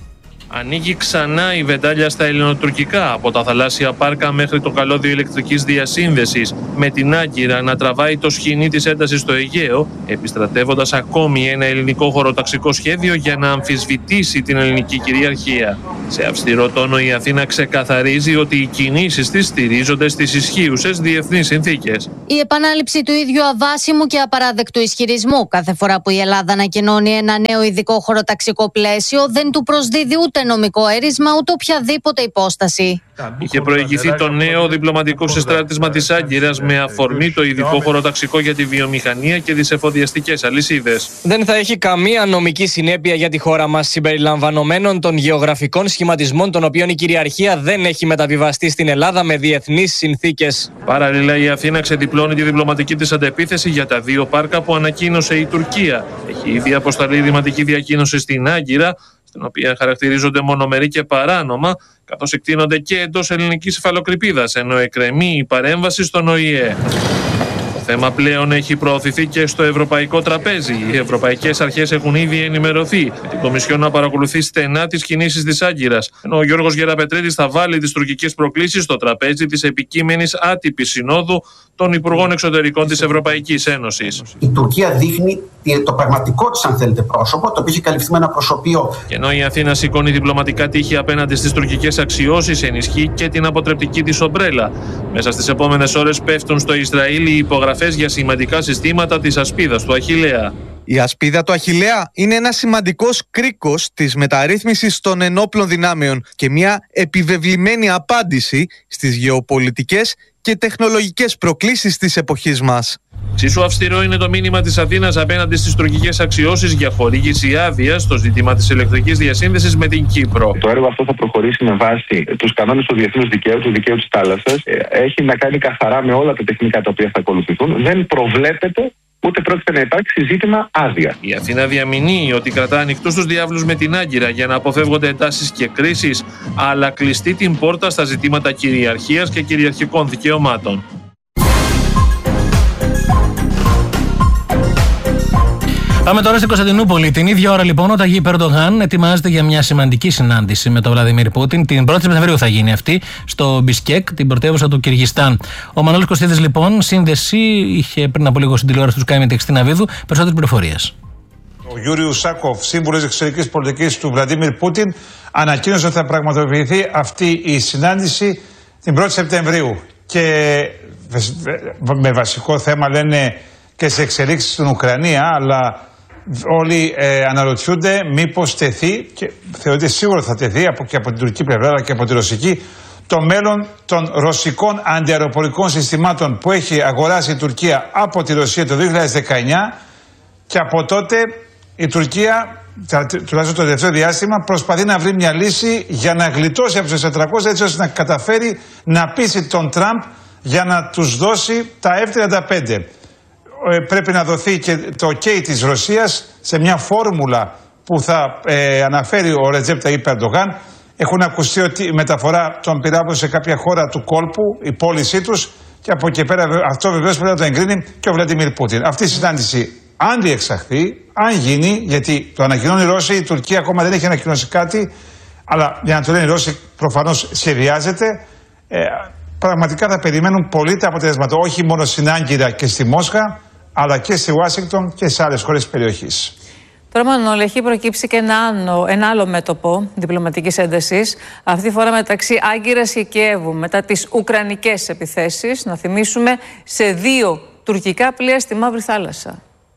Ανοίγει ξανά η βεντάλια στα ελληνοτουρκικά, από τα θαλάσσια πάρκα μέχρι το καλώδιο ηλεκτρικής διασύνδεσης, με την Άγκυρα να τραβάει το σχοινί της έντασης στο Αιγαίο, επιστρατεύοντας ακόμη ένα ελληνικό χωροταξικό σχέδιο για να αμφισβητήσει την ελληνική κυριαρχία. Σε αυστηρό τόνο η Αθήνα ξεκαθαρίζει ότι οι κινήσεις της στηρίζονται στις ισχύουσες διεθνείς συνθήκες. Η επανάληψη του ίδιου αβάσιμου και απαράδεκτου ισχυρισμού κάθε φορά που η Ελλάδα ανακοινώνει ένα νέο ειδικό χωροταξικό πλαίσιο δεν του προσδίδει ούτε νομικό αίρισμα ούτε οποιαδήποτε υπόσταση. Είχε προηγηθεί το νέο διπλωματικό συστράτισμα της Άγκυρας με αφορμή το ειδικό χωροταξικό για τη βιομηχανία και τις εφοδιαστικές αλυσίδες. Δεν θα έχει καμία νομική συνέπεια για τη χώρα μας, συμπεριλαμβανομένων των γεωγραφικών σχηματισμών, των οποίων η κυριαρχία δεν έχει μεταβιβαστεί στην Ελλάδα με διεθνείς συνθήκες. Παράλληλα, η Αθήνα ξεδιπλώνει τη διπλωματική της αντεπίθεση για τα δύο πάρκα που ανακοίνωσε η Τουρκία. Έχει ήδη αποσταλεί ρηματική διακοίνωση στην Άγκυρα, στην οποία χαρακτηρίζονται μονομερή και παράνομα, καθώς εκτείνονται και εντός ελληνικής υφαλοκρηπίδας, ενώ εκκρεμεί η παρέμβαση στον Ο Η Ε. Το θέμα πλέον έχει προωθηθεί και στο ευρωπαϊκό τραπέζι. Οι ευρωπαϊκές αρχές έχουν ήδη ενημερωθεί, με την Κομισιόν να παρακολουθεί στενά τις κινήσεις της Άγκυρας, ενώ ο Γιώργος Γεραπετρίδης θα βάλει τις τουρκικές προκλήσεις στο τραπέζι της επικείμενης άτυπης συνόδου των Υπουργών Εξωτερικών της Ευρωπαϊκής Ένωσης. Η Τουρκία δείχνει το πραγματικό της, αν θέλετε, πρόσωπο, το οποίο έχει καλυφθεί με ένα προσωπείο. Και ενώ η Αθήνα σηκώνει διπλωματικά τείχη απέναντι στις τουρκικές αξιώσεις, ενισχύει και την αποτρεπτική της ομπρέλα. Μέσα στις επόμενες ώρες πέφτουν στο Ισραήλ οι υπογραφές για σημαντικά συστήματα της ασπίδας του Αχιλλέα. Η ασπίδα του Αχιλλέα είναι ένα σημαντικός κρίκος της μεταρρύθμισης των ενόπλων δυνάμεων και μια επιβεβλημένη απάντηση στις γεωπολιτικές και τεχνολογικές προκλήσεις της εποχής μας. Εξίσου αυστηρό είναι το μήνυμα της Αθήνας απέναντι στις τουρκικές αξιώσεις για χορήγηση άδεια στο ζήτημα της ηλεκτρικής διασύνδεσης με την Κύπρο. Το έργο αυτό θα προχωρήσει με βάση τους κανόνες του διεθνούς δικαίου, του δικαίου της θάλασσας. Έχει να κάνει καθαρά με όλα τα τεχνικά τα οποία θα ακολουθηθούν. Δεν προβλέπεται ούτε πρόκειται να υπάρξει ζήτημα άδεια. Η Αθήνα διαμηνύει ότι κρατά ανοιχτούς τους διάβλους με την Άγκυρα για να αποφεύγονται εντάσεις και κρίσεις, αλλά κλειστεί την πόρτα στα ζητήματα κυριαρχίας και κυριαρχικών δικαιωμάτων. Πάμε τώρα στην Κωνσταντινούπολη. Την ίδια ώρα λοιπόν ο Ταγί Ερντογάν ετοιμάζεται για μια σημαντική συνάντηση με τον Βλαντιμίρ Πούτιν. Την πρώτη Σεπτεμβρίου θα γίνει αυτή στο Μπισκέκ, την πρωτεύουσα του Κυργιστάν. Ο Μανώλης Κωστίδης λοιπόν, σύνδεση, είχε πριν από λίγο στην τηλεόραση του Sky με τη Χριστίνα. Περισσότερες πληροφορίες. Ο Γιούριου Σάκοφ, σύμβουλος εξωτερικής πολιτικής του Βλαντιμίρ Πούτιν, ανακοίνωσε ότι θα πραγματοποιηθεί αυτή η συνάντηση την πρώτη Σεπτεμβρίου. Και με βασικό θέμα λένε και σε εξελίξεις στην Ουκρανία, αλλά όλοι ε, αναρωτιούνται μήπως τεθεί, και θεωρείται σίγουρο θα τεθεί από, και από την τουρκική πλευρά αλλά και από τη ρωσική, το μέλλον των ρωσικών αντιαεροπορικών συστημάτων που έχει αγοράσει η Τουρκία από τη Ρωσία το δύο χιλιάδες δεκαεννιά, και από τότε η Τουρκία, τουλάχιστον το τελευταίο διάστημα, προσπαθεί να βρει μια λύση για να γλιτώσει από τους τετρακόσια, έτσι ώστε να καταφέρει να πείσει τον Τραμπ για να τους δώσει τα εφ τριάντα πέντε. Πρέπει να δοθεί και το OK της Ρωσίας σε μια φόρμουλα που θα ε, αναφέρει ο Ρετζέπ Ταγίπ Ερντογάν. Έχουν ακουστεί ότι η μεταφορά των πυράβλων σε κάποια χώρα του κόλπου, η πώλησή τους, και από εκεί πέρα αυτό βεβαίως πρέπει να το εγκρίνει και ο Βλαντιμίρ Πούτιν. Αυτή η συνάντηση, αν διεξαχθεί, αν γίνει, γιατί το ανακοινώνει η Ρώσοι, η Τουρκία ακόμα δεν έχει ανακοινώσει κάτι, αλλά για να το λένε οι Ρώσοι προφανώς σχεδιάζεται, ε, πραγματικά θα περιμένουν πολύ τα αποτελέσματα, όχι μόνο στην Άγκυρα και στη Μόσχα, αλλά και στη Ουάσιγκτον και σε άλλες χώρες της περιοχής. Τώρα, Μανώλη, έχει προκύψει και ένα άλλο, ένα άλλο μέτωπο διπλωματικής έντασης, αυτή τη φορά μεταξύ Άγκυρας και Κιέβου, μετά τις ουκρανικές επιθέσεις, να θυμίσουμε, σε δύο τουρκικά πλοία στη Μαύρη Θάλασσα.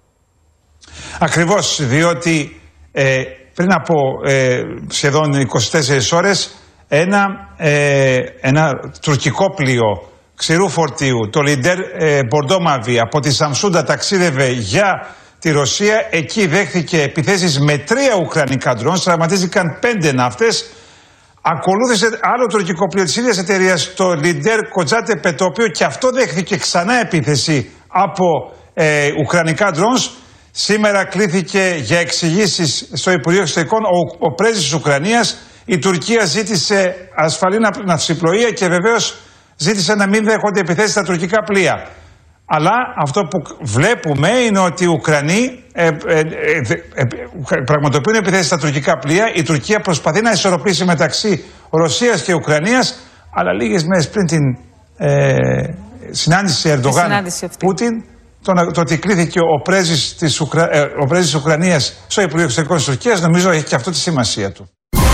Ακριβώς, διότι ε, πριν από ε, σχεδόν είκοσι τέσσερις ώρες ένα, ε, ένα τουρκικό πλοίο ξηρού φορτίου, το Λιντέρ ε, Μπορντόμαβι, από τη Σαμσούντα ταξίδευε για τη Ρωσία. Εκεί δέχθηκε επιθέσεις με τρία ουκρανικά ντρόουν, τραυματίστηκαν πέντε ναύτες. Ακολούθησε άλλο τουρκικό πλοίο της ίδιας εταιρείας, το Λιντέρ Κοτζάτεπε, το οποίο και αυτό δέχθηκε ξανά επίθεση από ε, ουκρανικά ντρόουν. Σήμερα κλήθηκε για εξηγήσεις στο Υπουργείο Εξωτερικών ο, ο πρέσβης της Ουκρανίας. Η Τουρκία ζήτησε ασφαλή ναυσιπλοεία και βεβαίως ζήτησε να μην δέχονται επιθέσεις στα τουρκικά πλοία. Αλλά αυτό που βλέπουμε είναι ότι οι Ουκρανοί ε, ε, ε, ε, ε, πραγματοποιούν επιθέσεις στα τουρκικά πλοία. Η Τουρκία προσπαθεί να ισορροπήσει μεταξύ Ρωσίας και Ουκρανίας, αλλά λίγες μέρες πριν την ε, συνάντηση Ερντογάν-Πούτιν, το, το ότι κλήθηκε ο πρέσβης της, Ουκρα... ε, ο πρέσβης της Ουκρανίας στο Υπουργείο Εξωτερικών της Τουρκίας, νομίζω έχει και αυτό τη σημασία του.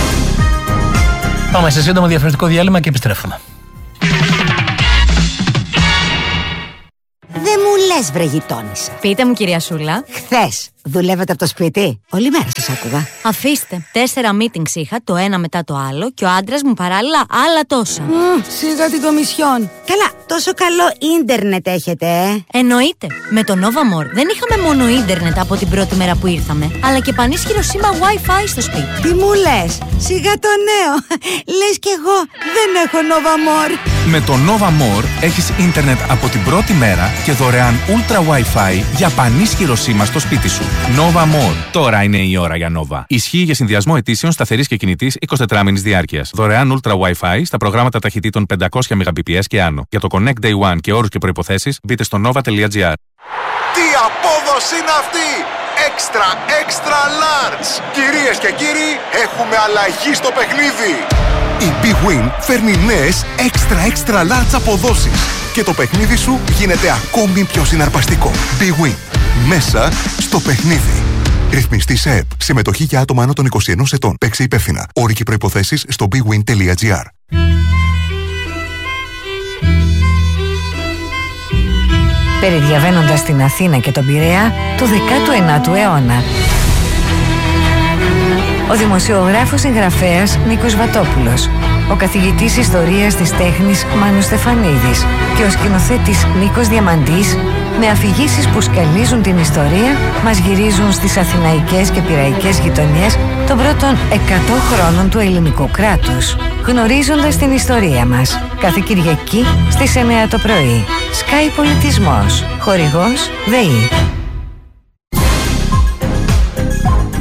Πάμε σε σύντομο διαφημιστικό διάλειμμα και επιστρέφουμε. Δεν μου λες, βρε γειτόνισσα. Πείτε μου, κυρία Σούλα. Χθες δουλεύετε από το σπίτι? Όλη μέρα σας άκουγα. Αφήστε. Τέσσερα meetings είχα, το ένα μετά το άλλο, και ο άντρας μου παράλληλα άλλα τόσα. Mm, σιγά την κομισιόν. Καλά, τόσο καλό ίντερνετ έχετε, ε. Εννοείται. Με το Nova More δεν είχαμε μόνο ίντερνετ από την πρώτη μέρα που ήρθαμε, αλλά και πανίσχυρο σήμα Wi-Fi στο σπίτι. Τι μου λες, σιγά το νέο. Λες κι εγώ δεν έχω Nova More. Με το Nova More έχεις ίντερνετ από την πρώτη μέρα και δωρεάν Ultra Wi-Fi για πανίσχυρο σήμα στο σπίτι σου. Nova More. Τώρα είναι η ώρα για Nova. Ισχύει για συνδυασμό ετήσεων σταθερής και κινητής εικοσιτετράμηνης διάρκειας. Δωρεάν Ultra Wi-Fi στα προγράμματα ταχυτήτων πεντακόσια Mbps και άνω. Για το Connect Day One και όρους και προϋποθέσεις μπείτε στο nova τελεία gr. Τι απόδοση είναι αυτή! Extra, extra large! Κυρίες και κύριοι, έχουμε αλλαγή στο παιχνίδι! Η Big Win φέρνει νέες extra, extra large αποδόσεις και το παιχνίδι σου γίνεται ακόμη πιο συναρπαστικό. Big Win. Μέσα στο παιχνίδι. Ρυθμιστή ΕΕΠ. Συμμετοχή για άτομα άνω των είκοσι ενός ετών. Παίξε υπεύθυνα. Όροι και προϋποθέσεις στο big win τελεία gr. Περιδιαβαίνοντας την Αθήνα και τον Πειραιά του δέκατου ενάτου αιώνα. Ο δημοσιογράφος συγγραφέας Νίκος Βατόπουλος, ο καθηγητής ιστορίας της τέχνης Μάνος Στεφανίδης και ο σκηνοθέτης Νίκος Διαμαντής, με αφηγήσεις που σκαλίζουν την ιστορία, μας γυρίζουν στις αθηναϊκές και πειραϊκές γειτονιές των πρώτων εκατό χρόνων του ελληνικού κράτους, γνωρίζοντας την ιστορία μας. Κάθε Κυριακή στις εννιά το πρωί. Sky Πολιτισμός. Χορηγός ΔΕΗ.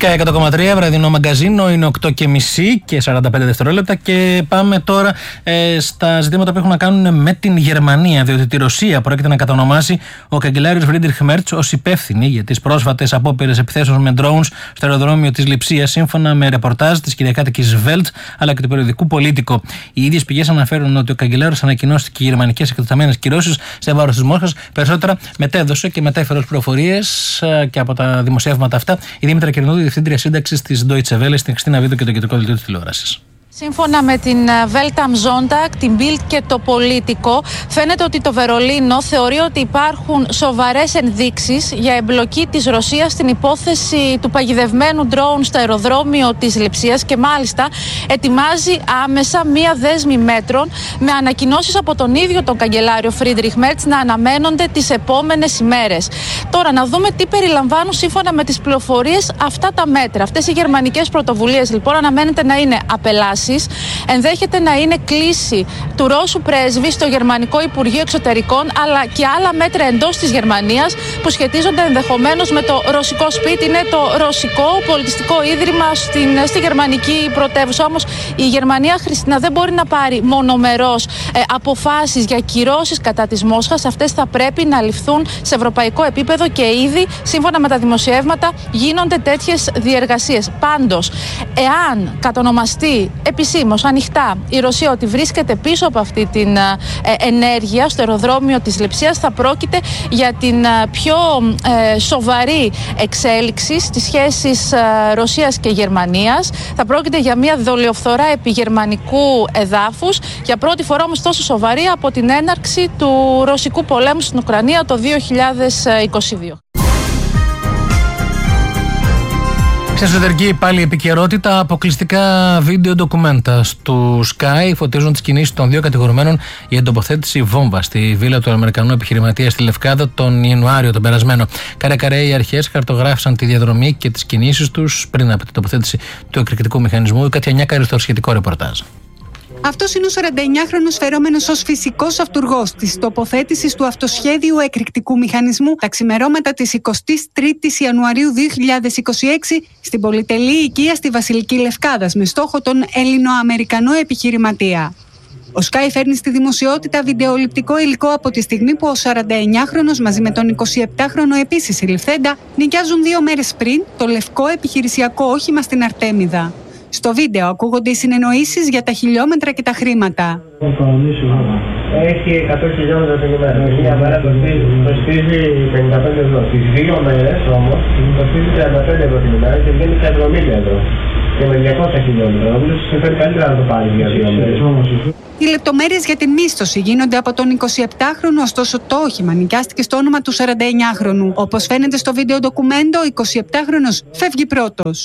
Sky εκατό κόμμα τρία, βραδινό μαγκαζίνο, είναι οκτώ και μισή και σαράντα πέντε δευτερόλεπτα και πάμε τώρα ε, στα ζητήματα που έχουν να κάνουν με την Γερμανία, διότι τη Ρωσία πρόκειται να κατονομάσει ο καγκελάριος Φρίντριχ Μέρτς ως υπεύθυνη για τις πρόσφατες απόπειρες επιθέσεων με drones στο αεροδρόμιο της Λειψίας, σύμφωνα με ρεπορτάζ της κυριακάτικης Welt αλλά και του περιοδικού Πολίτικο. Οι ίδιες πηγές αναφέρουν ότι ο καγκελάριος ανακοινώστηκε οι γερμανικές εκτεταμένες κυρώσεις σε βάρος της Μόσχας. Περισσότερα μετέδωσε και μετέφερε ως πληροφορίες και από τα δημοσιεύματα αυτά η Δήμητρα Κυρινούδη, διευθύντρια σύνταξης της Deutsche Welle, στην Χριστίνα Βίδο και το κεντρικό δελτίο της τηλεόρασης. Σύμφωνα με την Welt am Sonntag, την Bild και το Πολίτικο, φαίνεται ότι το Βερολίνο θεωρεί ότι υπάρχουν σοβαρές ενδείξεις για εμπλοκή της Ρωσίας στην υπόθεση του παγιδευμένου ντρόουν στο αεροδρόμιο της Λειψίας και μάλιστα ετοιμάζει άμεσα μία δέσμη μέτρων με ανακοινώσεις από τον ίδιο τον καγκελάριο Φρίντριχ Μέρτς να αναμένονται τις επόμενες ημέρες. Τώρα να δούμε τι περιλαμβάνουν σύμφωνα με τις πληροφορίες αυτά τα μέτρα. Αυτές οι γερμανικές πρωτοβουλίες λοιπόν αναμένεται να είναι απελάσεις. Ενδέχεται να είναι κλίση του Ρώσου πρέσβη στο Γερμανικό Υπουργείο Εξωτερικών, αλλά και άλλα μέτρα εντός της Γερμανίας που σχετίζονται ενδεχομένως με το ρωσικό σπίτι. Είναι το Ρωσικό Πολιτιστικό Ίδρυμα στην, στη γερμανική πρωτεύουσα. Όμως η Γερμανία, Χριστίνα, δεν μπορεί να πάρει μονομερώς ε, αποφάσεις για κυρώσεις κατά της Μόσχας. Αυτές θα πρέπει να ληφθούν σε ευρωπαϊκό επίπεδο και ήδη, σύμφωνα με τα δημοσιεύματα, γίνονται τέτοιες διεργασίες. Πάντως, εάν κατονομαστεί επισήμως, ανοιχτά, η Ρωσία ότι βρίσκεται πίσω από αυτή την ε, ενέργεια στο αεροδρόμιο της Λειψίας, θα πρόκειται για την ε, πιο ε, σοβαρή εξέλιξη στις σχέσεις ε, Ρωσίας και Γερμανίας. Θα πρόκειται για μια δολιοφθορά επί γερμανικού εδάφους, για πρώτη φορά όμως τόσο σοβαρή από την έναρξη του ρωσικού πολέμου στην Ουκρανία το δύο χιλιάδες είκοσι δύο. Σε εσωτερική πάλι επικαιρότητα, αποκλειστικά βίντεο ντοκουμέντα του Sky φωτίζουν τις κινήσεις των δύο κατηγορουμένων για την τοποθέτηση βόμβα στη βίλα του Αμερικανού επιχειρηματία στη Λευκάδα τον Ιανουάριο τον περασμένο. Καρέ-καρέ οι αρχές χαρτογράφησαν τη διαδρομή και τις κινήσεις τους πριν από την τοποθέτηση του εκρηκτικού μηχανισμού. Η Κατιανιά στο σχετικό ρεπορτάζ. Αυτός είναι ο σαρανταεννιάχρονος φερόμενος ως φυσικός αυτουργός της τοποθέτησης του αυτοσχέδιου εκρηκτικού μηχανισμού τα ξημερώματα της εικοστής τρίτης Ιανουαρίου δύο χιλιάδες είκοσι έξι στην πολυτελή οικία στη Βασιλική Λευκάδας με στόχο τον Ελληνοαμερικανό επιχειρηματία. Ο Sky φέρνει στη δημοσιότητα βιντεοληπτικό υλικό από τη στιγμή που ο σαρανταεννιάχρονος μαζί με τον εικοσιεπτάχρονο επίσης συλληφθέντα νοικιάζουν δύο μέρες πριν το λευκό επιχειρησιακό όχημα στην Αρτέμιδα. Στο βίντεο ακούγονται οι συνεννοήσεις για τα χιλιόμετρα και τα χρήματα. Έχει εκατό χιλιόμετρα την ημέρα. Μία μέρα κοστίζει πενήντα πέντε ευρώ. Τις δύο μέρες όμως κοστίζει τριάντα πέντε ευρώ την ημέρα και βγαίνει στα εβδομήντα ευρώ. Και με διακόσια χιλιόμετρα. Νομίζω ότι συμφέρει καλύτερα να το πάρει για δύο μέρες. Οι λεπτομέρειες για την μίσθωση γίνονται από τον εικοσιεπτάχρονο, ωστόσο το όχημα νοικιάστηκε στο όνομα του σαρανταεννιάχρονου. Όπως φαίνεται στο βίντεο ντοκουμέντο, ο εικοσιεπτάχρονος φεύγει πρώτος.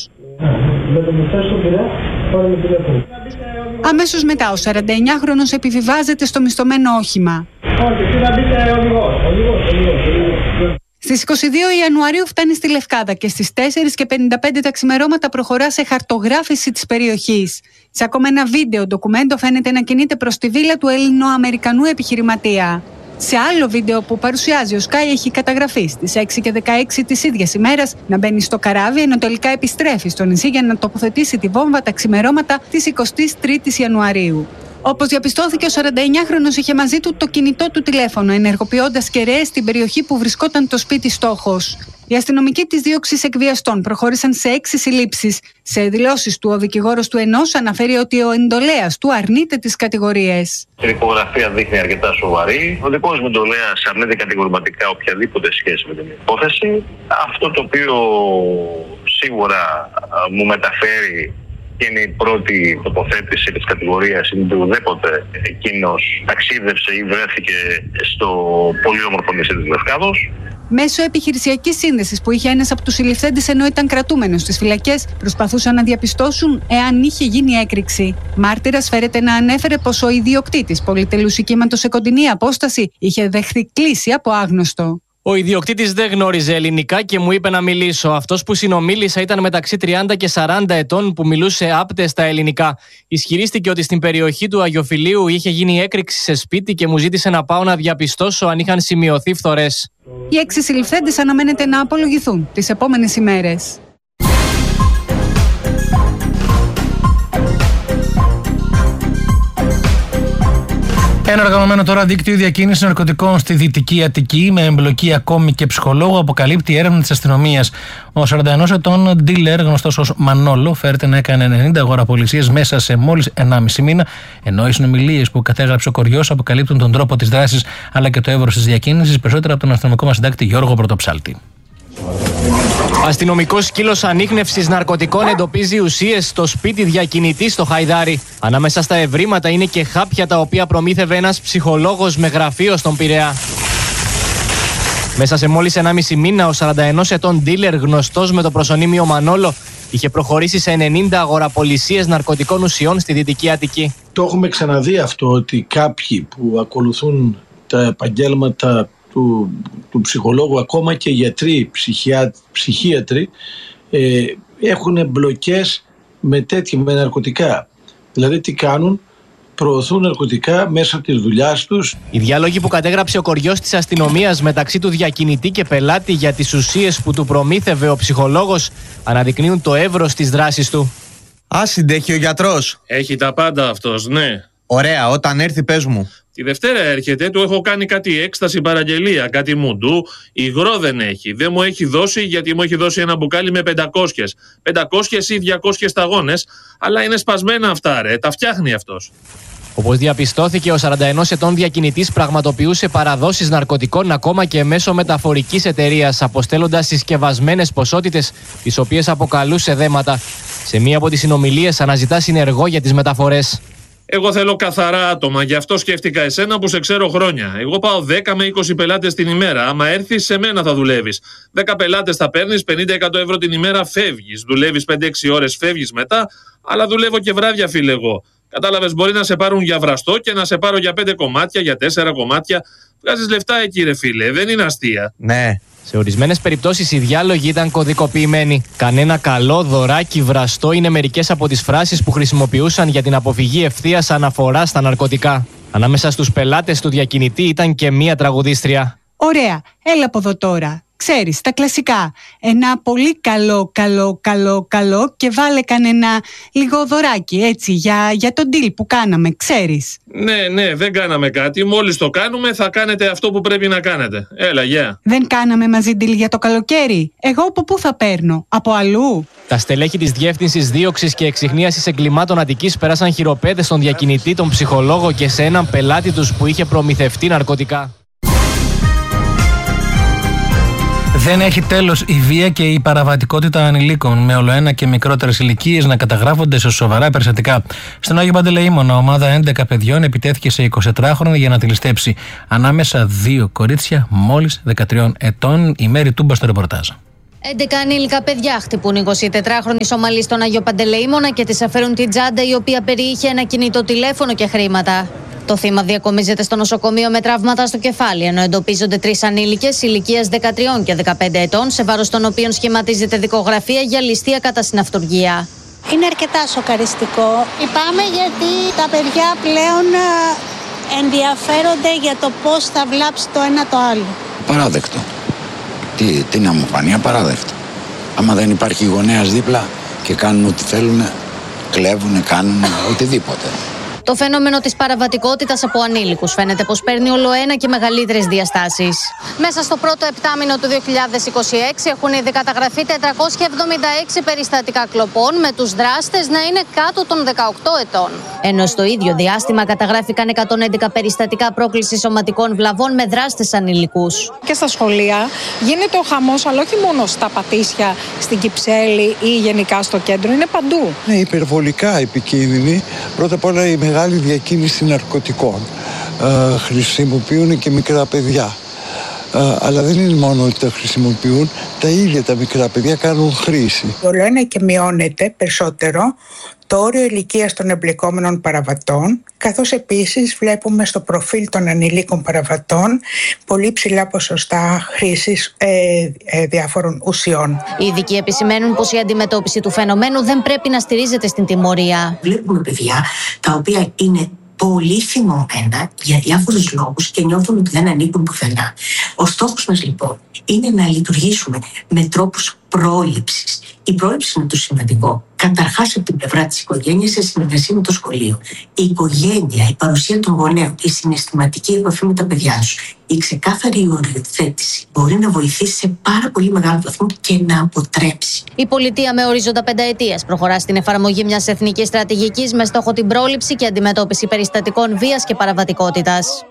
Αμέσως μετά, ο σαρανταεννιάχρονος επιβιβάζεται στο μισθωμένο όχημα. Στις είκοσι δύο Ιανουαρίου φτάνει στη Λευκάδα και στις τέσσερις και πενήντα πέντε τα ξημερώματα προχωρά σε χαρτογράφηση της περιοχής. Σε ακόμα ένα βίντεο ντοκουμέντο φαίνεται να κινείται προς τη βίλα του Ελληνοαμερικανού επιχειρηματία. Σε άλλο βίντεο που παρουσιάζει ο Sky έχει καταγραφεί στις έξι και δεκαέξι της ίδιας ημέρας να μπαίνει στο καράβι ενώ τελικά επιστρέφει στο νησί για να τοποθετήσει τη βόμβα τα ξημερώματα της εικοστής τρίτης Ιανουαρίου. Όπως διαπιστώθηκε, ο σαρανταεννιάχρονος είχε μαζί του το κινητό του τηλέφωνο, ενεργοποιώντας κεραίες στην περιοχή που βρισκόταν το σπίτι στόχος. Οι αστυνομικοί της δίωξης εκβιαστών προχώρησαν σε έξι συλλήψεις. Σε δηλώσεις του, ο δικηγόρος του ενός αναφέρει ότι ο εντολέας του αρνείται τις κατηγορίες. Η δικογραφία δείχνει αρκετά σοβαρή. Ο δικός μου εντολέας αρνείται κατηγορηματικά οποιαδήποτε σχέση με την υπόθεση. Αυτό το οποίο σίγουρα μου μεταφέρει και είναι η πρώτη τοποθέτηση της κατηγορίας είναι ότι ουδέποτε εκείνος ταξίδευσε ή βρέθηκε στο πολύ όμορφο νησί της Λευκάδος. Μέσω επιχειρησιακής σύνδεσης που είχε ένας από τους συλληφθέντες ενώ ήταν κρατούμενος στις φυλακές, προσπαθούσαν να διαπιστώσουν εάν είχε γίνει έκρηξη. Μάρτυρας φέρεται να ανέφερε πως ο ιδιοκτήτης πολυτελούς οικίματος σε κοντινή απόσταση είχε δεχθεί κλίση από άγνωστο. Ο ιδιοκτήτης δεν γνώριζε ελληνικά και μου είπε να μιλήσω. Αυτός που συνομίλησα ήταν μεταξύ τριάντα και σαράντα ετών που μιλούσε άπτες στα ελληνικά. Ισχυρίστηκε ότι στην περιοχή του Αγιοφυλίου είχε γίνει έκρηξη σε σπίτι και μου ζήτησε να πάω να διαπιστώσω αν είχαν σημειωθεί φθορές. Οι έξι συλληφθέντες αναμένεται να απολογηθούν τις επόμενες ημέρες. Ένα οργανωμένο τώρα δίκτυο διακίνησης ναρκωτικών στη Δυτική Αττική με εμπλοκή ακόμη και ψυχολόγο αποκαλύπτει η έρευνα της αστυνομίας. Ο σαράντα ενός ετών ντίλερ, γνωστός ως Μανόλο, φέρεται να έκανε ενενήντα αγοραπολισίες μέσα σε μόλις ενάμιση μήνα, ενώ οι συνομιλίες που κατέγραψε ο κοριός αποκαλύπτουν τον τρόπο της δράσης αλλά και το εύρος της διακίνησης. Περισσότερα από τον αστυνομικό μας συντάκτη Γιώργο Πρωτοψάλτη. Αστυνομικός σκύλος ανίχνευσης ναρκωτικών εντοπίζει ουσίες στο σπίτι διακινητή στο Χαϊδάρι. Ανάμεσα στα ευρήματα είναι και χάπια τα οποία προμήθευε ένας ψυχολόγος με γραφείο στον Πειραιά. Μέσα σε μόλις ενάμιση μήνα, ο σαράντα ενός ετών ντίλερ, γνωστός με το προσωνύμιο Μανόλο, είχε προχωρήσει σε ενενήντα αγοραπολισίες ναρκωτικών ουσιών στη Δυτική Αττική. Το έχουμε ξαναδεί αυτό, ότι κάποιοι που ακολουθούν τα επαγγέλματα του, του ψυχολόγου, ακόμα και γιατροί, ψυχιά, ψυχίατροι, ε, έχουν εμπλοκές με τέτοια, με ναρκωτικά. Δηλαδή τι κάνουν? Προωθούν ναρκωτικά μέσα της δουλειάς τους. Οι διάλογοι που κατέγραψε ο κοριός της αστυνομίας μεταξύ του διακινητή και πελάτη για τις ουσίες που του προμήθευε ο ψυχολόγος αναδεικνύουν το εύρος της δράσης του. Α, συντέχει ο γιατρός. Έχει τα πάντα αυτός, ναι. Ωραία, όταν έρθει πες μου. Τη Δευτέρα έρχεται, του έχω κάνει κάτι έκσταση παραγγελία, κάτι μουντού. Υγρό δεν έχει. Δεν μου έχει δώσει, γιατί μου έχει δώσει ένα μπουκάλι με πεντακόσιες. πεντακόσιες ή διακόσιες σταγόνες, αλλά είναι σπασμένα αυτά, ρε. Τα φτιάχνει αυτός. Όπως διαπιστώθηκε, ο σαράντα ενός ετών διακινητής πραγματοποιούσε παραδόσεις ναρκωτικών ακόμα και μέσω μεταφορικής εταιρείας, αποστέλλοντας συσκευασμένες ποσότητες, τις οποίες αποκαλούσε δέματα. Σε μία από τις συνομιλίες αναζητά συνεργό για τις μεταφορές. Εγώ θέλω καθαρά άτομα, γι' αυτό σκέφτηκα εσένα που σε ξέρω χρόνια. Εγώ πάω δέκα με είκοσι πελάτες την ημέρα. Άμα έρθεις, σε μένα θα δουλεύεις. δέκα πελάτες θα παίρνεις, πενήντα με εκατό ευρώ την ημέρα φεύγεις. Δουλεύεις πέντε έξι ώρες, φεύγεις μετά, αλλά δουλεύω και βράδια, φίλε εγώ. Κατάλαβες, μπορεί να σε πάρουν για βραστό και να σε πάρω για πέντε κομμάτια, για τέσσερα κομμάτια. Βγάζεις λεφτά εκεί, ρε φίλε, δεν είναι αστεία. Ναι. Σε ορισμένες περιπτώσεις οι διάλογοι ήταν κωδικοποιημένοι. Κανένα καλό, δωράκι, βραστό είναι μερικές από τις φράσεις που χρησιμοποιούσαν για την αποφυγή ευθείας αναφοράς στα ναρκωτικά. Ανάμεσα στους πελάτες του διακινητή ήταν και μία τραγουδίστρια. Ωραία, έλα από εδώ τώρα. Ξέρεις, τα κλασικά. Ένα πολύ καλό, καλό, καλό, καλό και βάλε κανένα λίγο δωράκι, έτσι, για, για τον deal που κάναμε, ξέρεις. Ναι, ναι, δεν κάναμε κάτι. Μόλις το κάνουμε θα κάνετε αυτό που πρέπει να κάνετε. Έλα, γεια. Yeah. Δεν κάναμε μαζί deal για το καλοκαίρι. Εγώ από πού θα παίρνω? Από αλλού? Τα στελέχη της Διεύθυνσης Δίωξης και Εξιχνίασης Εγκλημάτων Αττικής πέρασαν χειροπέδες στον διακινητή, τον ψυχολόγο και σε έναν πελάτη τους που είχε προμηθευτεί ναρκωτικά. Δεν έχει τέλος η βία και η παραβατικότητα ανηλίκων, με ολοένα και μικρότερες ηλικίες να καταγράφονται σε σοβαρά περιστατικά. Στον Άγιο Παντελεήμονα, ομάδα έντεκα παιδιών επιτέθηκε σε εικοσιτετράχρονο για να τη ληστέψει. Ανάμεσα δύο κορίτσια μόλις δεκατρία ετών. Η Μέρη Τούμπα στο ρεπορτάζ. έντεκα ανήλικα παιδιά χτυπούν εικοσιτετράχρονη Σομαλή στον Άγιο Παντελεήμονα και της αφαιρούν την τσάντα, η οποία περιείχε ένα κινητό τηλέφωνο και χρήματα. Το θύμα διακομίζεται στο νοσοκομείο με τραύματα στο κεφάλι, ενώ εντοπίζονται τρεις ανήλικες ηλικίας δεκατρία και δεκαπέντε ετών, σε βάρος των οποίων σχηματίζεται δικογραφία για ληστεία κατά συναυτουργία. Είναι αρκετά σοκαριστικό. Λυπάμαι γιατί τα παιδιά πλέον ενδιαφέρονται για το πώς θα βλάψει το ένα το άλλο. Απαράδεκτο. Τι, τι να μου φανεί, απαράδεκτο. Άμα δεν υπάρχει γονέας δίπλα και κάνουν ό,τι θέλουν, κλέβουν, κάνουν οτιδήποτε. Το φαινόμενο της παραβατικότητας από ανήλικους φαίνεται πως παίρνει όλο ένα και μεγαλύτερες διαστάσεις. Μέσα στο πρώτο επτάμηνο του δύο χιλιάδες είκοσι έξι έχουν ήδη καταγραφεί τετρακόσια εβδομήντα έξι περιστατικά κλοπών, με τους δράστες να είναι κάτω των δεκαοκτώ ετών. Ενώ στο ίδιο διάστημα καταγράφηκαν εκατόν έντεκα περιστατικά πρόκλησης σωματικών βλαβών με δράστες ανηλικούς. Και στα σχολεία γίνεται ο χαμός, αλλά όχι μόνο στα Πατήσια, στην Κυψέλη ή γενικά στο κέντρο, είναι παντού. Είναι υπερβολικά επικίνδυνη. Πρώτα απ' όλα η μεγάλη διακίνηση ναρκωτικών. Ε, χρησιμοποιούν και μικρά παιδιά. Ε, αλλά δεν είναι μόνο ότι τα χρησιμοποιούν, τα ίδια τα μικρά παιδιά κάνουν χρήση. Όλο ένα και μειώνεται περισσότερο το όριο ηλικίας των εμπλεκόμενων παραβατών, καθώς επίσης βλέπουμε στο προφίλ των ανηλίκων παραβατών πολύ ψηλά ποσοστά χρήσης ε, ε, διάφορων ουσιών. Οι ειδικοί επισημαίνουν πως η αντιμετώπιση του φαινομένου δεν πρέπει να στηρίζεται στην τιμωρία. Βλέπουμε παιδιά τα οποία είναι πολύ θυμωμένα για διάφορους λόγους και νιώθουν ότι δεν ανήκουν πουθενά. Ο στόχος μας λοιπόν είναι να λειτουργήσουμε με τρόπους πρόληψης. Η πρόληψη είναι το σημαντικό. Καταρχάς από την πλευρά της οικογένειας σε συνεργασία με το σχολείο. Η οικογένεια, η παρουσία των γονέων, η συναισθηματική επαφή με τα παιδιά σου, η ξεκάθαρη οριοθέτηση μπορεί να βοηθήσει σε πάρα πολύ μεγάλο βαθμό και να αποτρέψει. Η πολιτεία με ορίζοντα πενταετίας προχωρά στην εφαρμογή μιας εθνικής στρατηγικής με στόχο την πρόληψη και αντιμετώπιση περιστατικών βίας και παραβατικότητας.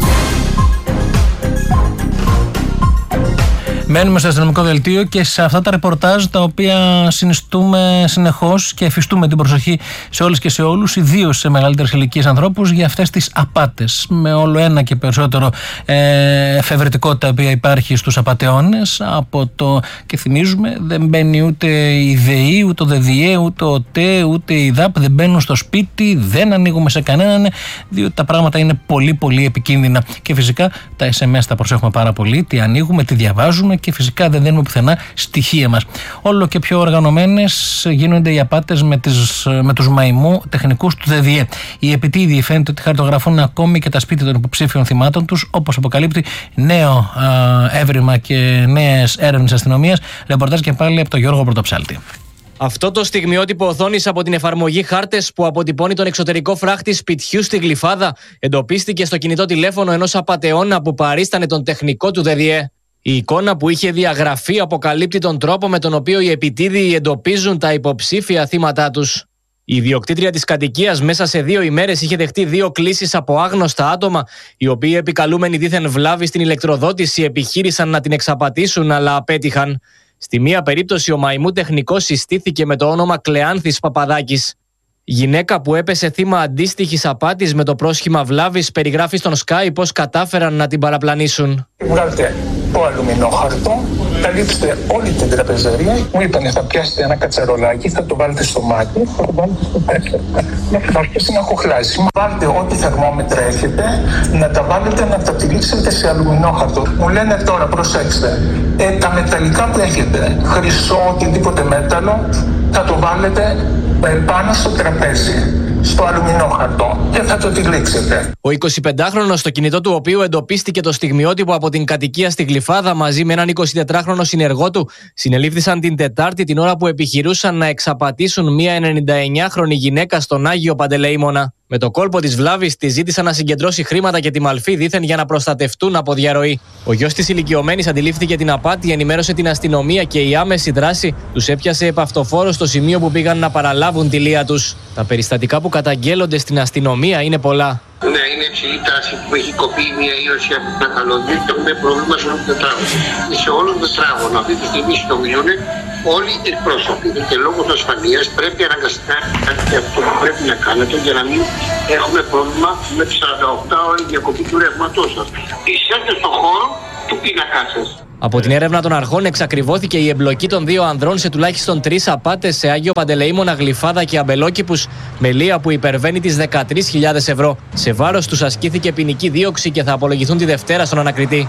Μένουμε στο αστυνομικό δελτίο και σε αυτά τα ρεπορτάζ τα οποία συνιστούμε συνεχώς και εφιστούμε την προσοχή σε όλες και σε όλους, ιδίως σε μεγαλύτερες ηλικίες ανθρώπους, για αυτές τις απάτες. Με όλο ένα και περισσότερο ε, εφευρετικότητα που υπάρχει στους απατεώνες. Από το, και θυμίζουμε, δεν μπαίνει ούτε η ΔΕΗ, ούτε ο ΔΕΔΙΕ, ούτε ο ΤΕ, ούτε η ΔΑΠ, δεν μπαίνουν στο σπίτι, δεν ανοίγουμε σε κανέναν, διότι τα πράγματα είναι πολύ πολύ επικίνδυνα. Και φυσικά τα ες εμ ες τα προσέχουμε πάρα πολύ, τι ανοίγουμε, τι διαβάζουμε. Και φυσικά δεν δίνουμε πουθενά στοιχεία μας. Όλο και πιο οργανωμένες γίνονται οι απάτες με, τις, με τους μαϊμού τεχνικούς του ΔΕΔΙΕ. Οι επιτίδιοι φαίνεται ότι χαρτογραφούν ακόμη και τα σπίτια των υποψήφιων θυμάτων τους, όπως αποκαλύπτει νέο α, έβριμα και νέες έρευνες αστυνομίας. Ρεπορτάζ και πάλι από τον Γιώργο Πρωτοψάλτη. Αυτό το στιγμιότυπο οθόνης από την εφαρμογή Χάρτες που αποτυπώνει τον εξωτερικό φράχτη σπιτιού στη Γλυφάδα εντοπίστηκε στο κινητό τηλέφωνο ενός απατεώνα που παρίστανε τον τεχνικό του ΔΕΔΙΕ. Η εικόνα που είχε διαγραφεί αποκαλύπτει τον τρόπο με τον οποίο οι επιτίδιοι εντοπίζουν τα υποψήφια θύματά τους. Η ιδιοκτήτρια της κατοικίας μέσα σε δύο ημέρες είχε δεχτεί δύο κλήσεις από άγνωστα άτομα, οι οποίοι επικαλούμενοι δήθεν βλάβη στην ηλεκτροδότηση επιχείρησαν να την εξαπατήσουν, αλλά απέτυχαν. Στη μία περίπτωση ο μαϊμού τεχνικός συστήθηκε με το όνομα Κλεάνθης Παπαδάκης. Γυναίκα που έπεσε θύμα αντίστοιχης απάτης με το πρόσχημα βλάβης περιγράφει στον Sky πώς κατάφεραν να την παραπλανήσουν. Βγάλτε το αλουμινόχαρτο, καλύψτε όλη την τραπεζαρία. Μου είπανε θα πιάσετε ένα κατσαρολάκι, θα το βάλετε στο μάτι, θα το βάλετε στο πέσσερ. Θα αρχίσει να χοχλάσει. Βάλτε ό,τι θερμόμετρα έχετε, να τα βάλετε να τα τυλίξετε σε αλουμινόχαρτο. Μου λένε τώρα, προσέξτε, ε, τα μεταλλικά που έχετε, χρυσό, οτιδήποτε μέταλλο, θα το βάλετε πάνω στο τραπέζι, στο αλουμινόχαρτο και θα το τυλίξετε. Ο εικοσιπεντάχρονος, στο κινητό του οποίου εντοπίστηκε το στιγμιότυπο από την κατοικία στη Γλυφάδα, μαζί με έναν εικοσιτετράχρονο συνεργό του, συνελήφθησαν την Τετάρτη την ώρα που επιχειρούσαν να εξαπατήσουν μια ενενηνταεννιάχρονη γυναίκα στον Άγιο Παντελεήμονα. Με το κόλπο της βλάβης τη ζήτησαν να συγκεντρώσει χρήματα και τη μαλφή δήθεν για να προστατευτούν από διαρροή. Ο γιος της ηλικιωμένης αντιλήφθηκε την απάτη, ενημέρωσε την αστυνομία και η άμεση δράση τους έπιασε επαυτοφόρο στο σημείο που πήγαν να παραλάβουν τη λία τους. Τα περιστατικά που καταγγέλλονται στην αστυνομία είναι πολλά. Ναι, είναι υψηλή τάση που έχει κοπεί μια ίωση από την ακαλωδία και έχουμε πρόβλημα σε όλο το τετράγωνο. Σε όλο το τετράγωνο αυτή τη στιγμή συνομιλούν όλοι οι εκπρόσωποι. Και λόγω της ασφαλείας πρέπει αναγκαστικά κάτι αυτό που πρέπει να κάνετε για να μην έχουμε πρόβλημα με τις σαράντα οκτώ ώρες διακοπή του ρεύματός σας. Είσαστε στον χώρο του πίνακά σας. Από την έρευνα των αρχών εξακριβώθηκε η εμπλοκή των δύο ανδρών σε τουλάχιστον τρεις απάτες σε Άγιο Παντελεήμονα, Γλυφάδα και Αμπελόκηπους με λία που υπερβαίνει τις δεκατρείς χιλιάδες ευρώ. Σε βάρος τους ασκήθηκε ποινική δίωξη και θα απολογηθούν τη Δευτέρα στον ανακριτή.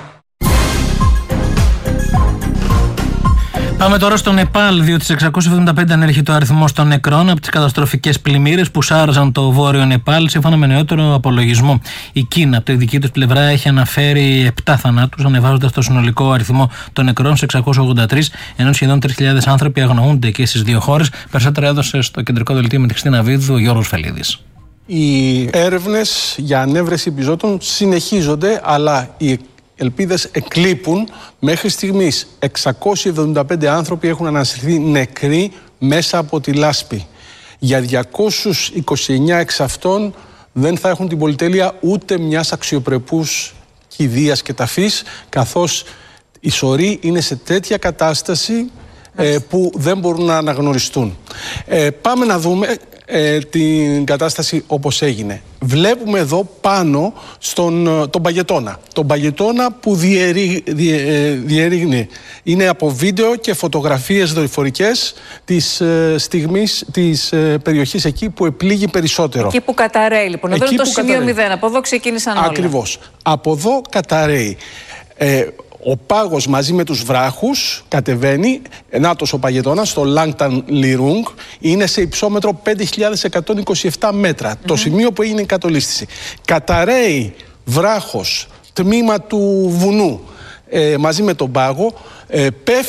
Πάμε τώρα στο Νεπάλ, διότι στις εξακόσιοι εβδομήντα πέντε ανέρχεται ο αριθμός των νεκρών από τις καταστροφικές πλημμύρες που σάρζαν το βόρειο Νεπάλ, σύμφωνα με νεότερο απολογισμό. Η Κίνα, από τη δική της πλευρά, έχει αναφέρει επτά θανάτους, ανεβάζοντας το συνολικό αριθμό των νεκρών σε εξακόσιους ογδόντα τρεις, ενώ σχεδόν τρεις χιλιάδες άνθρωποι αγνοούνται και στις δύο χώρες. Περισσότερα έδωσε στο κεντρικό δελτίο με τη Χριστίνα Βίδου ο Γιώργος Φελίδης. Οι έρευνες για ανέβρεση επιζώτων συνεχίζονται, αλλά οι ελπίδες εκλείπουν. Μέχρι στιγμής εξακόσιοι εβδομήντα πέντε άνθρωποι έχουν αναστηθεί νεκροί μέσα από τη λάσπη. Για διακόσιους είκοσι εννέα εξ αυτών δεν θα έχουν την πολυτέλεια ούτε μιας αξιοπρεπούς κηδείας και ταφής, καθώς οι σωροί είναι σε τέτοια κατάσταση ε, που δεν μπορούν να αναγνωριστούν. Ε, πάμε να δούμε ε, την κατάσταση όπως έγινε. Βλέπουμε εδώ πάνω στον τον Παγετώνα. Τον Παγετώνα που διερεί, διε, διερήγνει. Είναι από βίντεο και φωτογραφίες δορυφορικές της ε, στιγμής της ε, περιοχής εκεί που επλήγει περισσότερο. Εκεί που καταραίει λοιπόν. Εδώ είναι το σημείο μηδέν. Από εδώ ξεκίνησαν όλα. Ακριβώς. Από εδώ καταραίει. Ε, Ο πάγος μαζί με τους βράχους κατεβαίνει, ενάτος ο Παγετώνας, στο Langtan Lirung, είναι σε υψόμετρο πέντε χιλιάδες εκατόν είκοσι επτά μέτρα, mm-hmm. το σημείο που έγινε η κατολίσθηση. Καταραίει βράχος, τμήμα του βουνού, ε, μαζί με τον πάγο, ε, πέφτει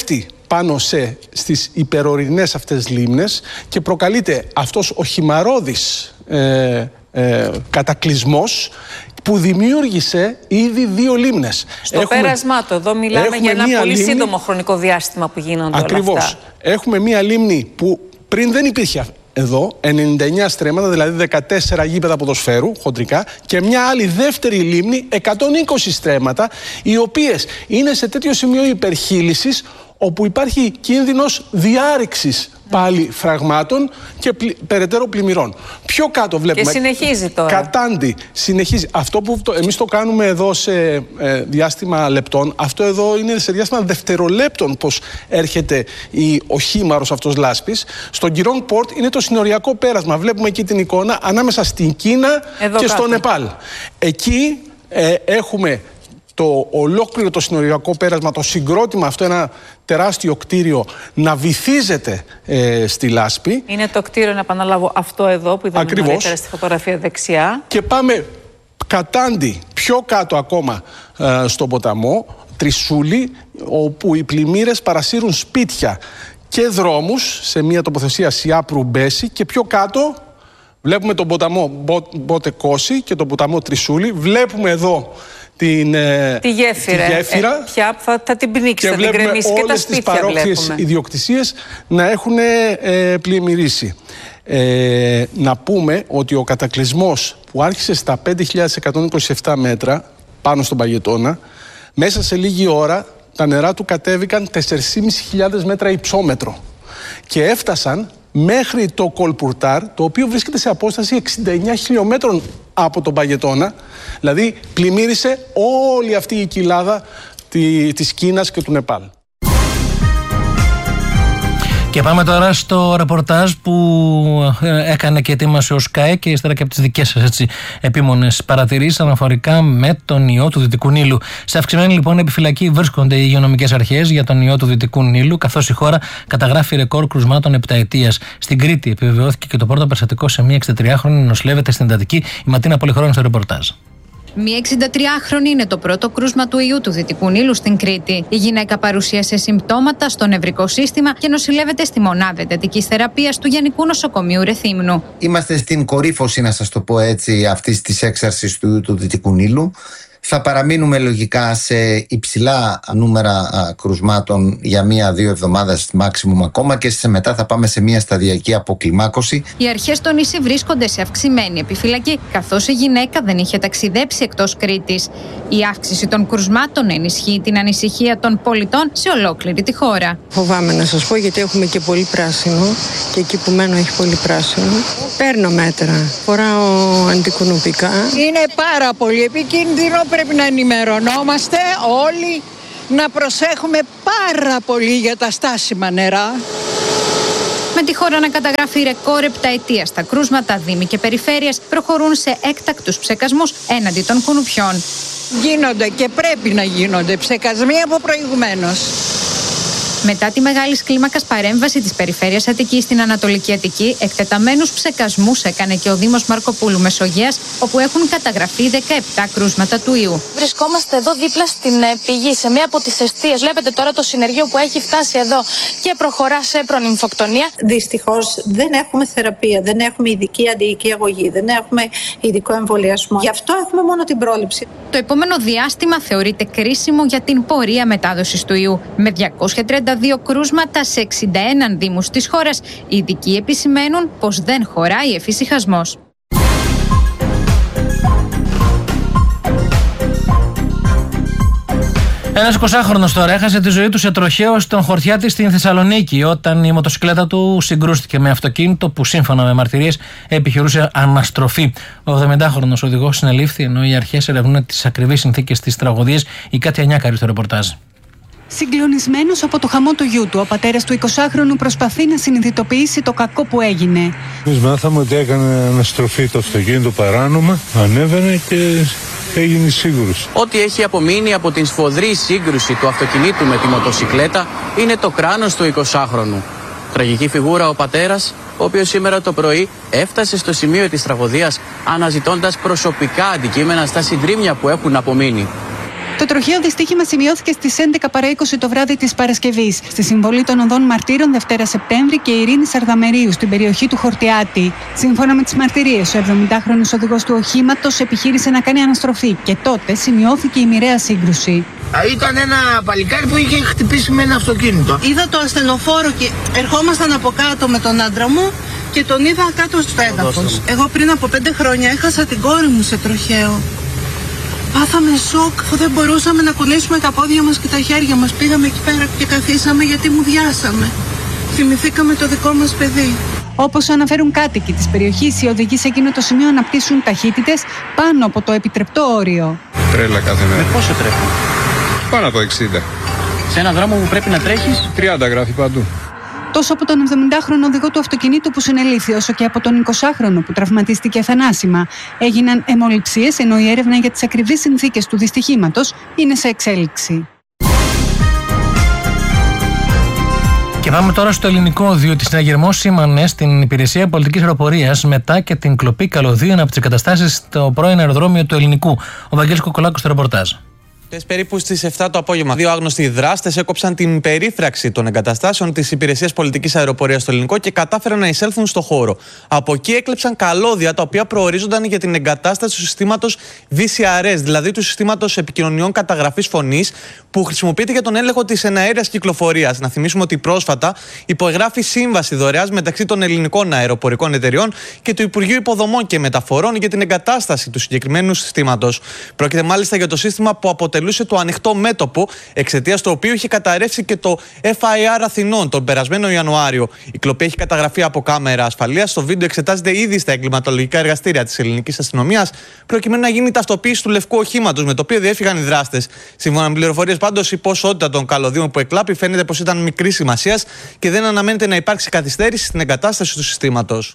πάνω σε, στις υπερορεινές αυτές λίμνες και προκαλείται αυτός ο χυμαρώδης ε, ε, κατακλυσμός που δημιούργησε ήδη δύο λίμνες. Στο έχουμε, πέρασμά του, εδώ μιλάμε για ένα πολύ λίμνη, σύντομο χρονικό διάστημα που γίνονται ακριβώς, όλα αυτά. Έχουμε μία λίμνη που πριν δεν υπήρχε εδώ, ενενήντα εννέα στρέμματα, δηλαδή δεκατέσσερα γήπεδα ποδοσφαίρου, χοντρικά, και μια άλλη δεύτερη λίμνη, εκατόν είκοσι στρέμματα, οι οποίες είναι σε τέτοιο σημείο υπερχείλησης, όπου υπάρχει κίνδυνος διάρρηξης πάλι φραγμάτων και πλη, περαιτέρω πλημμυρών. Πιο κάτω βλέπουμε. Και συνεχίζει τώρα. Κατάντι, συνεχίζει. Αυτό που το, εμείς το κάνουμε εδώ σε ε, διάστημα λεπτών, αυτό εδώ είναι σε διάστημα δευτερολέπτων πως έρχεται η, ο χήμαρος αυτός λάσπης. Στον Γκυρόν Πόρτ είναι το συνοριακό πέρασμα. Βλέπουμε εκεί την εικόνα ανάμεσα στην Κίνα εδώ και κάτω. Στο Νεπάλ. Εκεί ε, έχουμε το ολόκληρο το συνοριακό πέρασμα, το συγκρότημα αυτό, ένα τεράστιο κτίριο να βυθίζεται ε, στη λάσπη. Είναι το κτίριο, να επαναλάβω, αυτό εδώ που είδαμε νωρίτερα στη φωτογραφία δεξιά. Και πάμε κατάντι πιο κάτω ακόμα ε, στον ποταμό, Τρισούλη, όπου οι πλημμύρες παρασύρουν σπίτια και δρόμους σε μια τοποθεσία Σιάπρου Μπέση, και πιο κάτω βλέπουμε τον ποταμό Μπότε Κόση και τον ποταμό Τρισούλη. Βλέπουμε εδώ την, τη γέφυρα, τη γέφυρα. Ε, πια θα, θα την πνίξει, θα την κρεμίσει και τα σπίτια βλέπουμε. Και όλες τις παρόχειες ιδιοκτησίες να έχουν ε, πλημμυρίσει. Ε, να πούμε ότι ο κατακλυσμός που άρχισε στα πέντε χιλιάδες εκατόν είκοσι επτά μέτρα πάνω στον Παγετώνα, μέσα σε λίγη ώρα τα νερά του κατέβηκαν τέσσερις χιλιάδες πεντακόσια μέτρα υψόμετρο και έφτασαν μέχρι το Κολπουρτάρ, το οποίο βρίσκεται σε απόσταση εξήντα εννέα χιλιόμετρων από τον Παγετώνα. Δηλαδή πλημμύρισε όλη αυτή η κοιλάδα της Κίνας και του Νεπάλ. Και πάμε τώρα στο ρεπορτάζ που έκανε και ετοίμασε ο ΣΚΑΕ και ύστερα και από τις δικές σας έτσι, επίμονες παρατηρήσεις αναφορικά με τον ιό του Δυτικού Νείλου. Σε αυξημένη λοιπόν επιφυλακή βρίσκονται οι υγειονομικές αρχές για τον ιό του Δυτικού Νείλου, καθώς η χώρα καταγράφει ρεκόρ κρουσμάτων επταετίας. Στην Κρήτη επιβεβαιώθηκε και το πρώτο περιστατικό σε μια εξήντα τριάχρονη νοσηλεύεται στην εντατική. Η Ματίνα Πολυχρόνου στο ρεπορτάζ. Μία εξηντατριάχρονη είναι το πρώτο κρούσμα του ιού του Δυτικού Νείλου στην Κρήτη. Η γυναίκα παρουσίασε συμπτώματα στο νευρικό σύστημα και νοσηλεύεται στη μονάδα εντατικής θεραπείας του Γενικού Νοσοκομείου Ρεθύμνου. Είμαστε στην κορύφωση, να σας το πω έτσι, αυτής της έξαρσης του ιού του Δυτικού Νείλου. Θα παραμείνουμε λογικά σε υψηλά νούμερα α, κρουσμάτων για μία-δύο εβδομάδες maximum ακόμα, και σε μετά θα πάμε σε μία σταδιακή αποκλιμάκωση. Οι αρχές στο νησί βρίσκονται σε αυξημένη επιφυλακή, καθώς η γυναίκα δεν είχε ταξιδέψει εκτός Κρήτης. Η αύξηση των κρουσμάτων ενισχύει την ανησυχία των πολιτών σε ολόκληρη τη χώρα. Φοβάμαι να σας πω, γιατί έχουμε και πολύ πράσινο και εκεί που μένω έχει πολύ πράσινο. Παίρνω μέτρα, φοράω αντικουνοπικά. Είναι πάρα πολύ επικίνδυνο. Πρέπει να ενημερωνόμαστε όλοι, να προσέχουμε πάρα πολύ για τα στάσιμα νερά. Με τη χώρα να καταγράφει ρεκόρ επταετίας, τα κρούσματα, δήμοι και περιφέρειες προχωρούν σε έκτακτους ψεκασμούς έναντι των κουνουπιών. Γίνονται και πρέπει να γίνονται ψεκασμοί από προηγουμένως. Μετά τη μεγάλη κλίμακας παρέμβαση της Περιφέρειας Αττικής στην Ανατολική Αττική, εκτεταμένους ψεκασμούς έκανε και ο Δήμος Μαρκοπούλου Μεσογείας, όπου έχουν καταγραφεί δεκαεπτά κρούσματα του ιού. Βρισκόμαστε εδώ δίπλα στην πηγή, σε μία από τις εστίες. Βλέπετε τώρα το συνεργείο που έχει φτάσει εδώ και προχωρά σε προνυμφοκτονία. Δυστυχώς δεν έχουμε θεραπεία, δεν έχουμε ειδική αντιοική αγωγή, δεν έχουμε ειδικό εμβολιασμό. Γι' αυτό έχουμε μόνο την πρόληψη. Το επόμενο διάστημα θεωρείται κρίσιμο για την πορεία μετάδοσης του ιού. Με διακόσια τριάντα δύο κρούσματα σε εξήντα ένα δήμους της χώρας, οι ειδικοί επισημαίνουν πως δεν χωράει εφησυχασμός. Ένας εικοσάχρονος τώρα έχασε τη ζωή του σε τροχαίο στον Χορτιάτη στην Θεσσαλονίκη, όταν η μοτοσυκλέτα του συγκρούστηκε με αυτοκίνητο που σύμφωνα με μαρτυρίες επιχειρούσε αναστροφή. Ο εβδομηντάχρονος οδηγός συνελήφθη, ενώ οι αρχές ερευνούν τις ακριβείς συνθήκες της τραγωδίας. Η Κάτια Νιάκαρη στο ρεπορτάζ. Συγκλονισμένος από το χαμό του γιού του, ο πατέρας του εικοσάχρονου προσπαθεί να συνειδητοποιήσει το κακό που έγινε. Εμείς μάθαμε ότι έκανε αναστροφή το αυτοκίνητο παράνομα, ανέβαινε και έγινε σύγκρουση. Ό,τι έχει απομείνει από την σφοδρή σύγκρουση του αυτοκινήτου με τη μοτοσυκλέτα είναι το κράνος του εικοσάχρονου. Τραγική φιγούρα ο πατέρας, ο οποίος σήμερα το πρωί έφτασε στο σημείο της τραγωδίας αναζητώντας προσωπικά αντικείμενα στα συντρίμμια που έχουν απομείνει. Το τροχαίο δυστύχημα σημειώθηκε στις έντεκα παρά είκοσι το βράδυ της Παρασκευής, στη συμβολή των οδών Μαρτύρων Δευτέρα Σεπτέμβρη και Ειρήνης Αρδαμερίου στην περιοχή του Χορτιάτη. Σύμφωνα με τις μαρτυρίες, ο εβδομηντάχρονος οδηγός του οχήματος επιχείρησε να κάνει αναστροφή και τότε σημειώθηκε η μοιραία σύγκρουση. Ήταν ένα παλικάρι που είχε χτυπήσει με ένα αυτοκίνητο. Είδα το ασθενοφόρο και ερχόμασταν από κάτω με τον άντρα μου και τον είδα κάτω στο έδαφος. Εγώ πριν από πέντε χρόνια έχασα την κόρη μου σε τροχαίο. Πάθαμε σοκ, αφού δεν μπορούσαμε να κουνήσουμε τα πόδια μας και τα χέρια μας. Πήγαμε εκεί πέρα και καθίσαμε γιατί μου διάσαμε. Θυμηθήκαμε το δικό μας παιδί. Όπως αναφέρουν κάτοικοι της περιοχής, οι οδηγοί σε εκείνο το σημείο αναπτύσσουν ταχύτητες πάνω από το επιτρεπτό όριο. Τρέλα κάθε μέρα. Με πόσο τρέχουν? Πάνω από εξήντα. Σε έναν δρόμο που πρέπει να τρέχεις? τριάντα γράφει παντού. Τόσο από τον εβδομηντάχρονο οδηγό του αυτοκινήτου που συνελήφθη, όσο και από τον εικοσάχρονο που τραυματίστηκε θανάσιμα, έγιναν αιμοληψίες, ενώ η έρευνα για τις ακριβείς συνθήκες του δυστυχήματος είναι σε εξέλιξη. Και πάμε τώρα στο ελληνικό, διότι συναγερμός σήμανε στην Υπηρεσία Πολιτικής Αεροπορίας μετά και την κλοπή καλωδίων από τις εγκαταστάσεις στο πρώην αεροδρόμιο του Ελληνικού. Ο Βαγγέλης Κοκολάκος στο ρεπορτάζ. Περίπου στις επτά το απόγευμα, δύο άγνωστοι δράστες έκοψαν την περίφραξη των εγκαταστάσεων της Υπηρεσίας Πολιτικής Αεροπορίας στο Ελληνικό και κατάφεραν να εισέλθουν στο χώρο. Από εκεί έκλεψαν καλώδια τα οποία προορίζονταν για την εγκατάσταση του συστήματος βι σι αρ ες, δηλαδή του συστήματος επικοινωνιών καταγραφής φωνής, που χρησιμοποιείται για τον έλεγχο της εναέρειας κυκλοφορίας. Να θυμίσουμε ότι πρόσφατα υπογράφει σύμβαση δωρεάς μεταξύ των ελληνικών αεροπορικών εταιριών και του Υπουργείου Υποδομών και Μεταφορών για την εγκατάσταση του συγκεκριμένου συστήματος. Πρόκειται μάλιστα για το σύστημα που αποτελούσε το ανοιχτό μέτωπο, εξαιτίας του οποίου είχε καταρρεύσει και το εφ άι αρ Αθηνών τον περασμένο Ιανουάριο. Η κλοπή έχει καταγραφεί από κάμερα ασφαλείας. Το βίντεο εξετάζεται ήδη στα εγκληματολογικά εργαστήρια της ελληνικής αστυνομίας, προκειμένου να γίνει η ταυτοποίηση του λευκού οχήματος με το οποίο διέφυγαν οι δράστες. Σύμφωνα με πληροφορίες, πάντως, η ποσότητα των καλωδίων που εκλάπη φαίνεται πως ήταν μικρής σημασίας και δεν αναμένεται να υπάρξει καθυστέρηση στην εγκατάσταση του συστήματος.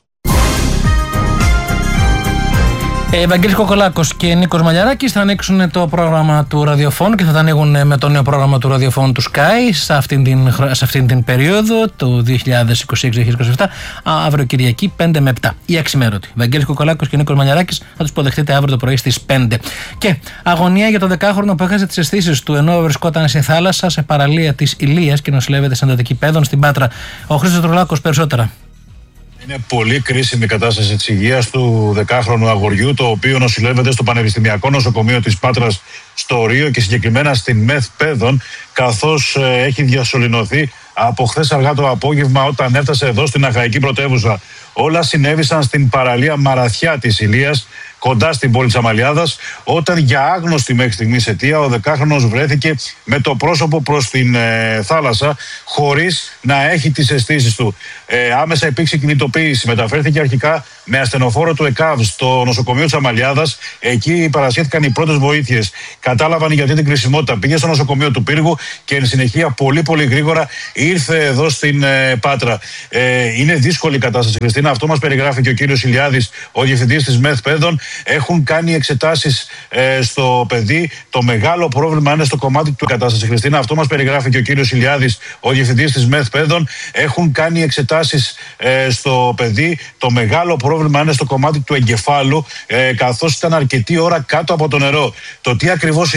Ευαγγέλης Κοκολάκος και Νίκος Μαλιαράκης θα ανοίξουν το πρόγραμμα του ραδιοφώνου και θα τα ανοίγουν με το νέο πρόγραμμα του ραδιοφώνου του Sky σε αυτήν την, σε αυτήν την περίοδο του δύο χιλιάδες είκοσι έξι δύο χιλιάδες είκοσι επτά, αύριο Κυριακή πέντε με επτά. Η αξιμέρωτη. Ευαγγέλης Κοκολάκος και Νίκος Μαλιαράκης θα τους υποδεχτείτε αύριο το πρωί στις πέντε. Και αγωνία για το δεκάχρονο που έχασε τις αισθήσεις του ενώ βρισκόταν στη θάλασσα σε παραλία της Ηλίας και νοσηλεύεται σε εντατική παιδών στην Πάτρα. Ο Χρήστος Τρολάκος περισσότερα. Είναι πολύ κρίσιμη η κατάσταση της υγείας του δεκάχρονου αγοριού, το οποίο νοσηλεύεται στο Πανεπιστημιακό Νοσοκομείο της Πάτρας στο Ρίο και συγκεκριμένα στην ΜΕΘ Παιδών, καθώς ε, έχει διασωληνωθεί από χθες αργά το απόγευμα όταν έφτασε εδώ στην Αχαϊκή Πρωτεύουσα. Όλα συνέβησαν στην παραλία Μαραθιά της Ηλίας, κοντά στην πόλη της Αμαλιάδας, όταν για άγνωστη μέχρι στιγμής αιτία ο δεκάχρονος βρέθηκε με το πρόσωπο προς την ε, θάλασσα, χωρίς να έχει τις αισθήσεις του. Ε, άμεσα υπήρξε κινητοποίηση, μεταφέρθηκε αρχικά με ασθενοφόρο του ΕΚΑΒ στο νοσοκομείο της Αμαλιάδας. Εκεί παρασχέθηκαν οι πρώτες βοήθειες. Κατάλαβαν γιατί την κρισιμότητα. Πήγε στο νοσοκομείο του Πύργου και εν συνεχεία πολύ πολύ γρήγορα ήρθε εδώ στην ε, Πάτρα. Ε, είναι δύσκολη η κατάσταση, Χριστίνα. Αυτό μας περιγράφει και ο κύριος Ηλιάδης, ο διευθυντής της ΜΕΘ Παιδών. Έχουν κάνει εξετάσεις ε, στο παιδί. Το μεγάλο πρόβλημα είναι στο κομμάτι του κατάσταση, Χριστίνα. Αυτό μας περιγράφει και ο κύριος Ηλιάδης, ο διευθυντής της ΜΕΘ Παιδών. Έχουν κάνει εξετάσεις ε, στο παιδί. Το μεγάλο πρόβλημα είναι στο κομμάτι του εγκεφάλου, ε, καθώς ήταν αρκετή ώρα κάτω από το νερό. Το τι ακριβώς